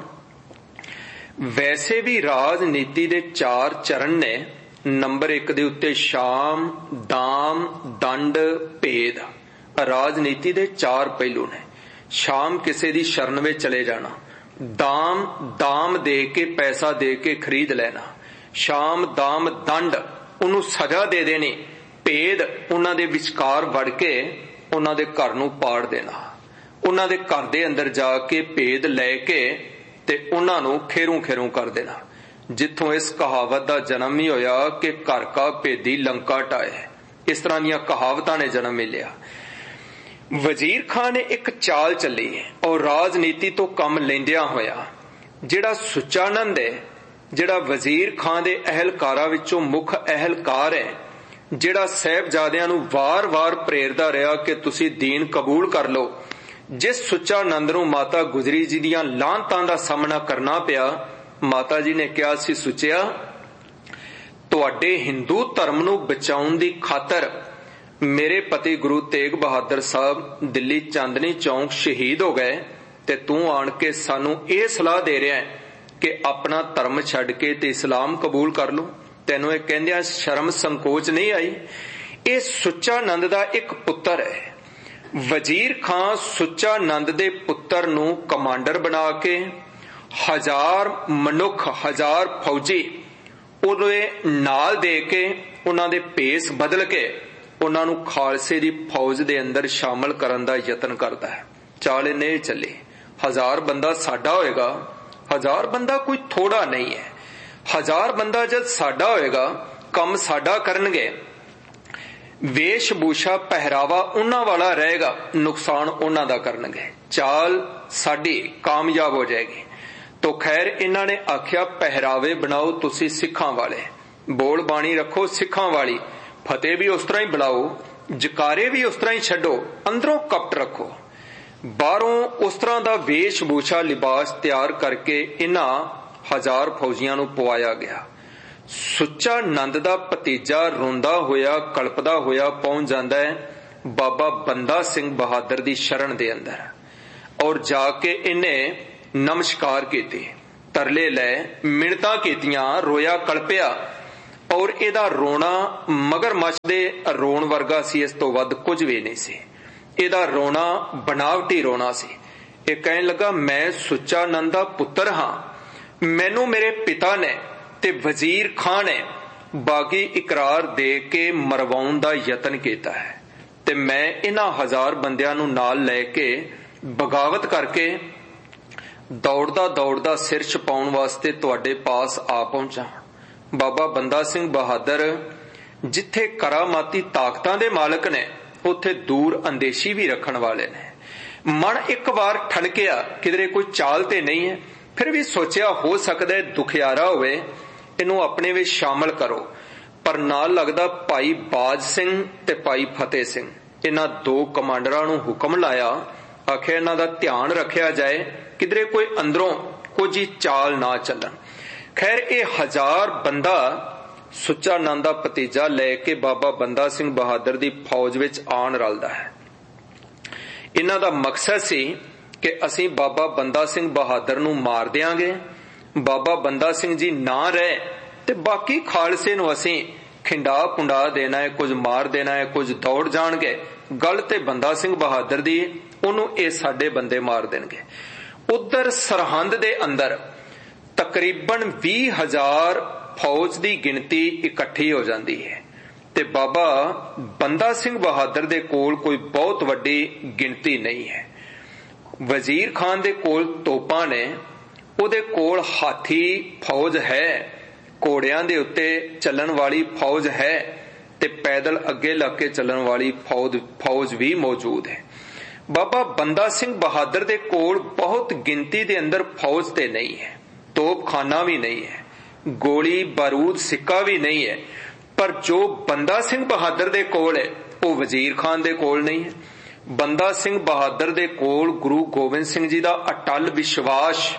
S1: ਵੈਸੇ ਵੀ ਰਾਜਨੀਤੀ ਦੇ ਚਾਰ ਚਰਨ ਨੇ। ਨੰਬਰ ਇੱਕ ਦੇ ਉੱਤੇ ਸ਼ਾਮ, ਦਾਮ, ਦੰਡ, ਭੇਦ। ਰਾਜਨੀਤੀ ਦੇ ਚਾਰ ਪਹਿਲੂ ਨੇ। ਸ਼ਾਮ ਕਿਸੇ ਦੀ ਸ਼ਰਨ ਵਿੱਚ ਚਲੇ ਜਾਣਾ, ਦਾਮ ਦਾਮ ਦੇ ਕੇ ਪੈਸਾ ਦੇ ਕੇ ਖਰੀਦ ਲੈਣਾ, ਸ਼ਾਮ ਦਾਮ ਦੰਡ ਉਹਨੂੰ ਸਜ਼ਾ ਦੇ ਦੇਣੀ, ਭੇਦ ਉਹਨਾਂ ਦੇ ਵਿਚਕਾਰ ਵੜ ਕੇ ਉਹਨਾਂ ਦੇ ਘਰ ਨੂੰ ਪਾੜ ਦੇਣਾ, ਉਹਨਾਂ ਦੇ ਘਰ ਦੇ ਅੰਦਰ ਜਾ ਕੇ ਭੇਦ ਲੈ ਕੇ ਤੇ ਉਹਨਾਂ ਨੂੰ ਖੇਰੂ ਖੇਰੂ ਕਰ ਦੇਣਾ। ਜਿੱਥੋਂ ਇਸ ਕਹਾਵਤ ਦਾ ਜਨਮ ਹੀ ਹੋਇਆ ਕਿ ਘਰ ਕਾ ਭੇਦੀ ਲੰਕਾ ਢਾਏ। ਇਸ ਤਰ੍ਹਾਂ ਦੀਆਂ ਕਹਾਵਤਾਂ ਨੇ ਜਨਮ ਲਿਆ। ਵਜ਼ੀਰ ਖਾਂ ਨੇ ਇੱਕ ਚਾਲ ਚੱਲੀ ਔਰ ਰਾਜਨੀਤੀ ਤੋਂ ਕੰਮ ਲੈਂਦਿਆਂ ਹੋਇਆ ਜਿਹੜਾ ਸੁਚਾਨੰਦ ਹੈ, ਜਿਹੜਾ ਵਜ਼ੀਰ ਖਾਂ ਦੇ ਅਹਿਲਕਾਰਾਂ ਵਿੱਚੋਂ ਮੁੱਖ ਅਹਿਲਕਾਰ ਹੈ, ਜਿਹੜਾ ਸਾਹਿਬਜ਼ਾਦਿਆਂ ਨੂੰ ਵਾਰ-ਵਾਰ ਪ੍ਰੇਰਦਾ ਰਿਹਾ ਕਿ ਤੁਸੀਂ ਦੀਨ ਕਬੂਲ ਕਰ ਲਓ, ਜਿਸ ਸੁਚਾਨੰਦ ਨੂੰ ਮਾਤਾ ਗੁਜਰੀ ਜੀ ਦੀਆਂ ਲਾਹਨਤਾਂ ਦਾ ਸਾਹਮਣਾ ਕਰਨਾ ਪਿਆ। ਮਾਤਾ ਜੀ ਨੇ ਕਿਹਾ ਸੀ, ਸੁੱਚਿਆ ਤੁਹਾਡੇ ਹਿੰਦੂ ਧਰਮ ਨੂੰ ਬਚਾਉਣ ਦੀ ਖਾਤਰ ਮੇਰੇ ਪਤੀ ਗੁਰੂ ਤੇਗ ਬਹਾਦਰ ਸਾਹਿਬ ਦਿੱਲੀ ਚਾਂਦਨੀ ਚੌਂਕ ਸ਼ਹੀਦ ਹੋ ਗਏ ਤੇ ਤੂੰ ਆਣ ਕੇ ਸਾਨੂੰ ਇਹ ਸਲਾਹ ਦੇ ਰਿਹਾ ਕਿ ਆਪਣਾ ਧਰਮ ਛੱਡ ਕੇ ਤੇ ਇਸਲਾਮ ਕਬੂਲ ਕਰ ਲਓ। ਤੈਨੂੰ ਇਹ ਕਹਿੰਦਿਆਂ ਸ਼ਰਮ ਸੰਕੋਚ ਨਹੀਂ ਆਈ? ਇਹ ਸੁੱਚਾਨੰਦ ਦਾ ਇੱਕ ਪੁੱਤਰ ਹੈ। ਵਜ਼ੀਰ ਖਾਂ ਸੁੱਚਾਨੰਦ ਦੇ ਪੁੱਤਰ ਨੂੰ ਕਮਾਂਡਰ ਬਣਾ ਕੇ ਹਜ਼ਾਰ ਮਨੁੱਖ, ਹਜ਼ਾਰ ਫੌਜੀ ਉਹਦੇ ਨਾਲ ਦੇ ਕੇ ਉਹਨਾਂ ਦੇ ਭੇਸ ਬਦਲ ਕੇ ਉਹਨਾਂ ਨੂੰ ਖਾਲਸੇ ਦੀ ਫੌਜ ਦੇ ਅੰਦਰ ਸ਼ਾਮਲ ਕਰਨ ਦਾ ਯਤਨ ਕਰਦਾ ਹੈ। ਚਾਲ ਇਹਨੇ ਚੱਲੀ। ਹਜ਼ਾਰ ਬੰਦਾ ਸਾਡਾ ਹੋਏਗਾ। ਹਜ਼ਾਰ ਬੰਦਾ ਕੋਈ ਥੋੜਾ ਨਹੀਂ ਹੈ। ਹਜ਼ਾਰ ਬੰਦਾ ਜਦ ਸਾਡਾ ਹੋਏਗਾ, ਕੰਮ ਸਾਡਾ ਕਰਨਗੇ, ਵੇਸ਼ ਭੂਸ਼ਾ ਪਹਿਰਾਵਾ ਉਹਨਾਂ ਵਾਲਾ ਰਹੇਗਾ, ਨੁਕਸਾਨ ਉਹਨਾਂ ਦਾ ਕਰਨਗੇ। ਚਾਲ ਸਾਡੀ ਕਾਮਯਾਬ ਹੋ ਜਾਏਗੀ। ਤੋ ਖੈਰ ਇਹਨਾਂ ਨੇ ਆਖਿਆ ਪਹਿਰਾਵੇ ਬਣਾਓ ਤੁਸੀਂ ਸਿੱਖਾਂ ਵਾਲੇ, ਬੋਲ ਬਾਣੀ ਰੱਖੋ ਸਿੱਖਾਂ ਵਾਲੀ, ਫਤਿਹ ਵੀ ਉਸ ਤਰ੍ਹਾਂ ਹੀ ਬੁਲਾਓ, ਜਕਾਰੇ ਵੀ ਉਸ ਤਰ੍ਹਾਂ ਹੀ ਛੱਡੋ, ਅੰਦਰੋਂ ਕਪਟ ਰੱਖੋ। ਬਾਹਰੋਂ ਉਸ ਤਰ੍ਹਾਂ ਦਾ ਵੇਸ਼ ਭੂਸ਼ਾ ਲਿਬਾਸ ਤਿਆਰ ਕਰਕੇ ਇਹਨਾਂ ਹਜ਼ਾਰ ਫੌਜੀਆਂ ਨੂੰ ਪਵਾਇਆ ਗਿਆ। ਸੁੱਚਾ ਨੰਦ ਦਾ ਭਤੀਜਾ ਰੋਂਦਾ ਹੋਇਆ ਕਲਪਦਾ ਹੋਇਆ ਪਹੁੰਚ ਜਾਂਦਾ ਹੈ ਬਾਬਾ ਬੰਦਾ ਸਿੰਘ ਬਹਾਦਰ ਦੀ ਸ਼ਰਨ ਦੇ ਅੰਦਰ, ਔਰ ਜਾ ਕੇ ਇਹਨੇ ਨਮਸਕਾਰ ਕੀਤੀ, ਤਰਲੇ ਲੈ, ਮਿੰਨਤਾਂ ਕੀਤੀਆਂ, ਰੋਇਆ ਕਲਪਿਆ, ਔਰ ਇਹਦਾ ਰੋਣਾ ਮਗਰਮੱਛ ਦੇ ਰੋਣ ਵਰਗਾ ਸੀ, ਇਸ ਤੋਂ ਵੱਧ ਕੁਝ ਵੀ ਨਹੀਂ ਸੀ। ਇਹਦਾ ਰੋਣਾ ਬਨਾਵਟੀ ਰੋਣਾ ਸੀ। ਇਹ ਕਹਿਣ ਲੱਗਾ, ਮੈਂ ਸੁੱਚਾ ਨੰਦ ਦਾ ਪੁੱਤਰ ਹਾਂ, ਮੈਨੂੰ ਮੇਰੇ ਪਿਤਾ ਨੇ ਤੇ ਵਜ਼ੀਰ ਖਾਨ ਨੇ ਬਾਗੀ ਇਕਰਾਰ ਦੇ ਕੇ ਮਰਵਾਉਣ ਦਾ ਯਤਨ ਕੀਤਾ ਹੈ, ਤੇ ਮੈਂ ਇਹਨਾਂ ਹਜ਼ਾਰ ਬੰਦਿਆਂ ਨੂੰ ਨਾਲ ਲੈ ਕੇ ਬਗਾਵਤ ਕਰਕੇ ਦੌੜਦਾ ਦੌੜਦਾ ਸਿਰ ਛਪਾਉਣ ਵਾਸਤੇ ਤੁਹਾਡੇ ਪਾਸ ਆ ਪਹੁੰਚਾ। ਬਾਬਾ ਬੰਦਾ ਸਿੰਘ ਬਹਾਦਰ ਜਿੱਥੇ ਕਰਾਮਾਤੀ ਤਾਕਤਾਂ ਦੇ ਮਾਲਕ ਨੇ, ਉੱਥੇ ਦੂਰ ਅੰਦੇਸ਼ੀ ਵੀ ਰੱਖਣ ਵਾਲੇ ਨੇ। ਮਨ ਇੱਕ ਵਾਰ ਠਣਕਿਆ, ਕਿਧਰੇ ਕੋਈ ਚਾਲ ਤੇ ਨਹੀਂ ਹੈ, ਫਿਰ ਵੀ ਸੋਚਿਆ ਹੋ ਸਕਦਾ ਦੁਖਿਆਰਾ ਹੋਵੇ, ਇਹਨੂੰ ਆਪਣੇ ਵਿੱਚ ਸ਼ਾਮਲ ਕਰੋ। ਪਰ ਨਾਲ ਲੱਗਦਾ ਭਾਈ ਬਾਜ ਸਿੰਘ ਤੇ ਭਾਈ ਫਤਿਹ ਸਿੰਘ, ਇਹਨਾਂ ਦੋ ਕਮਾਂਡਰਾਂ ਨੂੰ ਹੁਕਮ ਲਾਇਆ, ਆਖਿਆ ਇਹਨਾਂ ਦਾ ਧਿਆਨ ਰੱਖਿਆ ਜਾਏ, ਕਿਧਰੇ ਕੋਈ ਅੰਦਰੋਂ ਕੁਝ ਚਾਲ ਨਾ ਚੱਲਣ। ਖੈਰ ਇਹ ਹਜ਼ਾਰ ਬੰਦਾ ਸੁੱਚਾ ਨੰਦ ਦਾ ਭਤੀਜਾ ਲੈ ਕੇ ਬਾਬਾ ਬੰਦਾ ਸਿੰਘ ਬਹਾਦਰ ਦੀ ਫੌਜ ਵਿੱਚ ਆਣ ਰਲਦਾ ਹੈ। ਇਹਨਾਂ ਦਾ ਮਕਸਦ ਸੀ ਕਿ ਅਸੀਂ ਬਾਬਾ ਬੰਦਾ ਸਿੰਘ ਬਹਾਦਰ ਨੂੰ ਮਾਰ ਦਿਆਂਗੇ, ਬਾਬਾ ਬੰਦਾ ਸਿੰਘ ਜੀ ਨਾ ਰਹੇ ਤੇ ਬਾਕੀ ਖਾਲਸੇ ਨੂੰ ਅਸੀਂ ਖਿੰਡਾ ਪੁੰਡਾ ਦੇਣਾ ਹੈ, ਕੁਝ ਮਾਰ ਦੇਣਾ ਹੈ, ਕੁਝ ਦੌੜ ਜਾਣਗੇ। ਗੱਲ ਤੇ ਬੰਦਾ ਸਿੰਘ ਬਹਾਦਰ ਦੀ, ਉਹਨੂੰ ਇਹ ਸਾਡੇ ਬੰਦੇ ਮਾਰ ਦੇਣਗੇ। ਉਧਰ ਸਰਹੰਦ ਦੇ ਅੰਦਰ ਤਕਰੀਬਨ ਵੀਹ ਹਜ਼ਾਰ ਫੌਜ ਦੀ ਗਿਣਤੀ ਇਕੱਠੀ ਹੋ ਜਾਂਦੀ ਹੈ, ਤੇ ਬਾਬਾ ਬੰਦਾ ਸਿੰਘ ਬਹਾਦਰ ਦੇ ਕੋਲ ਕੋਈ ਬਹੁਤ ਵੱਡੀ ਗਿਣਤੀ ਨਹੀਂ ਹੈ। ਵਜ਼ੀਰ ਖਾਨ ਦੇ ਕੋਲ ਤੋਪਾਂ ਨੇ, ਉਹਦੇ ਕੋਲ ਹਾਥੀ ਫੌਜ ਹੈ, ਘੋੜਿਆਂ ਦੇ ਉੱਤੇ ਚੱਲਣ ਵਾਲੀ ਫੌਜ ਹੈ, ਤੇ ਪੈਦਲ ਅੱਗੇ ਲੱਗ ਕੇ ਚੱਲਣ ਵਾਲੀ ਫੌਜ ਫੌਜ ਵੀ ਮੌਜੂਦ ਹੈ। ਬਾਬਾ ਬੰਦਾ ਸਿੰਘ ਬਹਾਦਰ ਦੇ ਕੋਲ ਬਹੁਤ ਗਿਣਤੀ ਦੇ ਅੰਦਰ ਫੌਜ ਤੇ ਨਹੀਂ ਹੈ, ਤੋਪਖਾਨਾ ਵੀ ਨਹੀਂ ਹੈ, ਗੋਲੀ ਬਾਰੂਦ ਸਿੱਕਾ ਵੀ ਨਹੀਂ ਹੈ, ਪਰ ਜੋ ਬੰਦਾ ਸਿੰਘ ਬਹਾਦਰ ਦੇ ਕੋਲ ਹੈ ਉਹ ਵਜ਼ੀਰ ਖਾਨ ਦੇ ਕੋਲ ਨਹੀਂ ਹੈ। ਬੰਦਾ ਸਿੰਘ ਬਹਾਦਰ ਦੇ ਕੋਲ ਗੁਰੂ ਗੋਬਿੰਦ ਸਿੰਘ ਜੀ ਦਾ ਅਟੱਲ ਵਿਸ਼ਵਾਸ,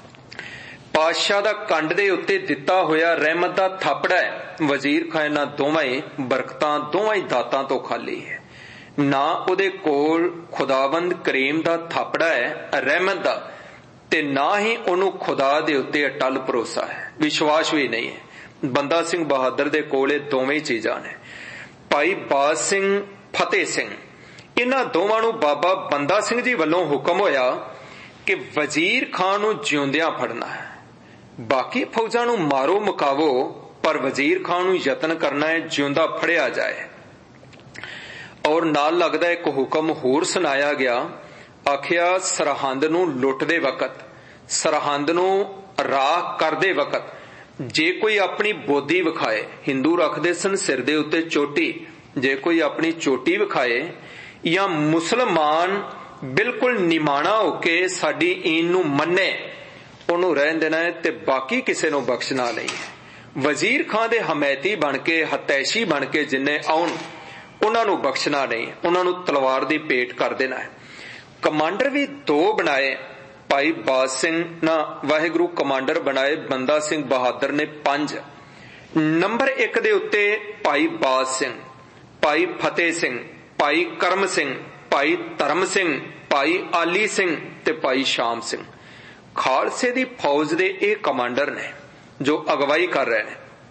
S1: ਪਾਤਸ਼ਾਹ ਦਾ ਕੰਡ ਦੇ ਉੱਤੇ ਦਿੱਤਾ ਹੋਇਆ ਰਹਿਮਤ ਦਾ ਥਾਪੜਾ ਹੈ। ਵਜ਼ੀਰ ਖਾਨ ਨਾਲ ਦੋਵਾਂ ਹੀ ਬਰਕਤਾਂ, ਦੋਵਾਂ ਹੀ ਦਾਤਾਂ ਤੋਂ ਖਾਲੀ ਹੈ। ਨਾ ਉਹਦੇ ਕੋਲ ਖੁਦਾਵੰਦ ਕਰੀਮ ਦਾ ਥਾਪੜਾ ਹੈ ਰਹਿਮਤ ਦਾ, ਤੇ ਨਾ ਹੀ ਉਹਨੂੰ ਖੁਦਾ ਦੇ ਉੱਤੇ ਅਟੱਲ ਭਰੋਸਾ ਹੈ, ਵਿਸ਼ਵਾਸ ਵੀ ਨਹੀਂ ਹੈ। ਬੰਦਾ ਸਿੰਘ ਬਹਾਦਰ ਦੇ ਕੋਲ ਇਹ ਦੋਵੇਂ ਚੀਜ਼ਾਂ ਨੇ। ਭਾਈ ਬਾਜ ਸਿੰਘ, ਫਤਿਹ ਸਿੰਘ, ਇਹਨਾਂ ਦੋਵਾਂ ਨੂੰ ਬਾਬਾ ਬੰਦਾ ਸਿੰਘ ਜੀ ਵੱਲੋਂ ਹੁਕਮ ਹੋਇਆ ਕਿ ਵਜ਼ੀਰ ਖਾਨ ਨੂੰ ਜਿਉਂਦਿਆਂ ਫੜਨਾ ਹੈ, ਬਾਕੀ ਫੌਜਾਂ ਨੂੰ ਮਾਰੋ ਮੁਕਾਵੋ, ਪਰ ਵਜ਼ੀਰ ਖਾਨ ਨੂੰ ਯਤਨ ਕਰਨਾ ਹੈ ਜਿਉਂਦਾ ਫੜਿਆ ਜਾਏ। ਔਰ ਨਾਲ ਲੱਗਦਾ ਇੱਕ ਹੁਕਮ ਹੋਰ ਸੁਣਾਇਆ ਗਿਆ, ਆਖਿਆ ਸਰਹੰਦ ਨੂੰ ਲੁੱਟਦੇ ਵਕਤ, ਸਰਹੰਦ ਨੂੰ ਰਾਖ ਕਰਦੇ ਵਕਤ ਜੇ ਕੋਈ ਆਪਣੀ ਬੋਦੀ ਵਿਖਾਏ, ਹਿੰਦੂ ਰੱਖਦੇ ਸਨ ਸਿਰ ਦੇ ਉੱਤੇ ਚੋਟੀ, ਜੇ ਕੋਈ ਆਪਣੀ ਚੋਟੀ ਵਿਖਾਏ ਜਾਂ ਮੁਸਲਮਾਨ ਬਿਲਕੁਲ ਨਿਮਾਣਾ ਹੋ ਕੇ ਸਾਡੀ ਈਨ ਨੂੰ ਮੰਨੇ, ਉਹਨੂੰ ਰਹਿਣ ਦੇਣਾ ਹੈ, ਤੇ ਬਾਕੀ ਕਿਸੇ ਨੂੰ ਬਖਸ਼ਣਾ ਨਹੀਂ ਹੈ। ਵਜ਼ੀਰ ਖਾਨ ਦੇ ਹਮੈਤੀ ਬਣ ਕੇ, ਹਤੈਸ਼ੀ ਬਣ ਕੇ ਜਿੰਨੇ ਆਉਣ, ਉਹਨਾਂ ਨੂੰ ਬਖਸ਼ਣਾ ਨਹੀਂ, ਉਹਨਾਂ ਨੂੰ ਤਲਵਾਰ ਦੀ ਭੇਟ ਕਰ ਦੇਣਾ ਹੈ। ਕਮਾਂਡਰ ਵੀ ਦੋ ਬਣਾਏ, ਭਾਈ ਬਾਜ ਸਿੰਘ ਨਾ ਵਾਹਿਗੁਰੂ ਕਮਾਂਡਰ ਬਣਾਏ, ਬੰਦਾ ਸਿੰਘ ਬਹਾਦਰ ਨੇ ਪੰਜ। ਨੰਬਰ ਇੱਕ ਦੇ ਉੱਤੇ ਭਾਈ ਬਾਜ ਸਿੰਘ, ਭਾਈ ਫਤਿਹ ਸਿੰਘ, ਭਾਈ ਕਰਮ ਸਿੰਘ, ਭਾਈ ਧਰਮ ਸਿੰਘ, ਭਾਈ ਆਲੀ ਸਿੰਘ ਤੇ ਭਾਈ ਸ਼ਾਮ ਸਿੰਘ। ਖਾਲਸੇ ਦੀ ਫੌਜ ਦੇ ਇਹ ਕਮਾਂਡਰ ਨੇ ਜੋ ਅਗਵਾਈ ਕਰ ਰਹੇ ਨੇ।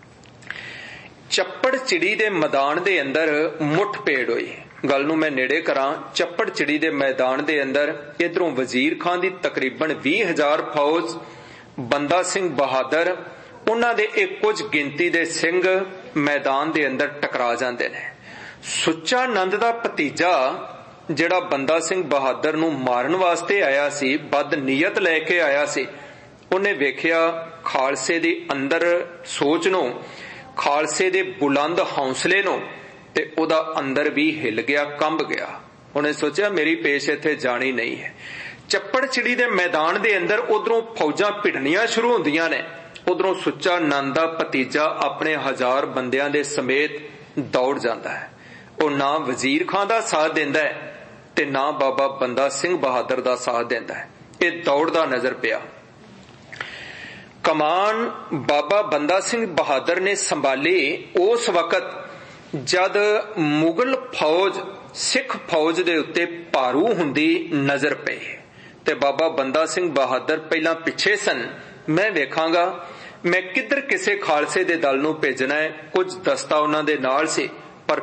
S1: ਚੱਪੜ ਚਿੜੀ ਦੇ ਮੈਦਾਨ ਦੇ ਅੰਦਰ ਮੁੱਠ ਭੇੜ ਹੋਈ। ਗੱਲ ਨੂੰ ਮੈਂ ਨੇੜੇ ਕਰਾਂ, ਚੱਪੜ ਚਿੜੀ ਦੇ ਮੈਦਾਨ ਦੇ ਅੰਦਰ ਇਧਰੋਂ ਵਜ਼ੀਰ ਖਾਨ ਦੀ ਤਕਰੀਬਨ ਵੀਹ ਹਜ਼ਾਰ ਫੌਜ, ਬੰਦਾ ਸਿੰਘ ਬਹਾਦਰ, ਉਹਨਾਂ ਦੇ ਇਹ ਕੁਝ ਗਿਣਤੀ ਦੇ ਸਿੰਘ ਮੈਦਾਨ ਦੇ ਅੰਦਰ ਟਕਰਾ ਜਾਂਦੇ ਨੇ। ਸੁੱਚਾ ਨੰਦ ਦਾ ਭਤੀਜਾ ਜਿਹੜਾ ਬੰਦਾ ਸਿੰਘ ਬਹਾਦਰ ਨੂੰ ਮਾਰਨ ਵਾਸਤੇ ਆਇਆ ਸੀ, ਬਦ ਨੀਅਤ ਲੈ ਕੇ ਆਇਆ ਸੀ, ਉਹਨੇ ਵੇਖਿਆ ਖਾਲਸੇ ਦੇ ਅੰਦਰ ਸੋਚ ਨੂੰ, ਖਾਲਸੇ ਦੇ ਬੁਲੰਦ ਹੌਸਲੇ ਨੂੰ, ਤੇ ਉਹਦਾ ਅੰਦਰ ਵੀ ਹਿੱਲ ਗਿਆ, ਕੰਬ ਗਿਆ। ਉਹਨੇ ਸੋਚਿਆ ਮੇਰੀ ਪੇਸ਼ ਇੱਥੇ ਜਾਣੀ ਨਹੀਂ ਹੈ। ਚੱਪੜ ਚਿੜੀ ਦੇ ਮੈਦਾਨ ਦੇ ਅੰਦਰ ਉਧਰੋਂ ਫੌਜਾਂ ਭਿੜਨੀਆਂ ਸ਼ੁਰੂ ਹੁੰਦੀਆਂ ਨੇ, ਉਧਰੋਂ ਸੁੱਚਾ ਨੰਦ ਦਾ ਭਤੀਜਾ ਆਪਣੇ ਹਜ਼ਾਰ ਬੰਦਿਆਂ ਦੇ ਸਮੇਤ ਦੌੜ ਜਾਂਦਾ ਹੈ। ਉਹ ਨਾ ਵਜ਼ੀਰ ਖਾਨ ਦਾ ਸਾਥ ਦਿੰਦਾ ਹੈ ਤੇ ਨਾ ਬਾਬਾ ਬੰਦਾ ਸਿੰਘ ਬਹਾਦਰ ਦਾ ਸਾਥ ਦਿੰਦਾ ਹੈ। ਇਹ ਦੌੜਦਾ ਨਜ਼ਰ ਪਿਆ। कमान बाबा बंदा सिंह बहादुर ने संभाली उस वक्त जद मुगल फौज सिख फौज दे उत्ते भारू हुंदी नजर पई ते बाबा बंदा सिंह बहादुर पहला पिछे सन। मैं वेखांगा मैं किधर किसे खालसे दे दल नूं भेजना है। कुछ दस्ता उन्हां दे नाल सी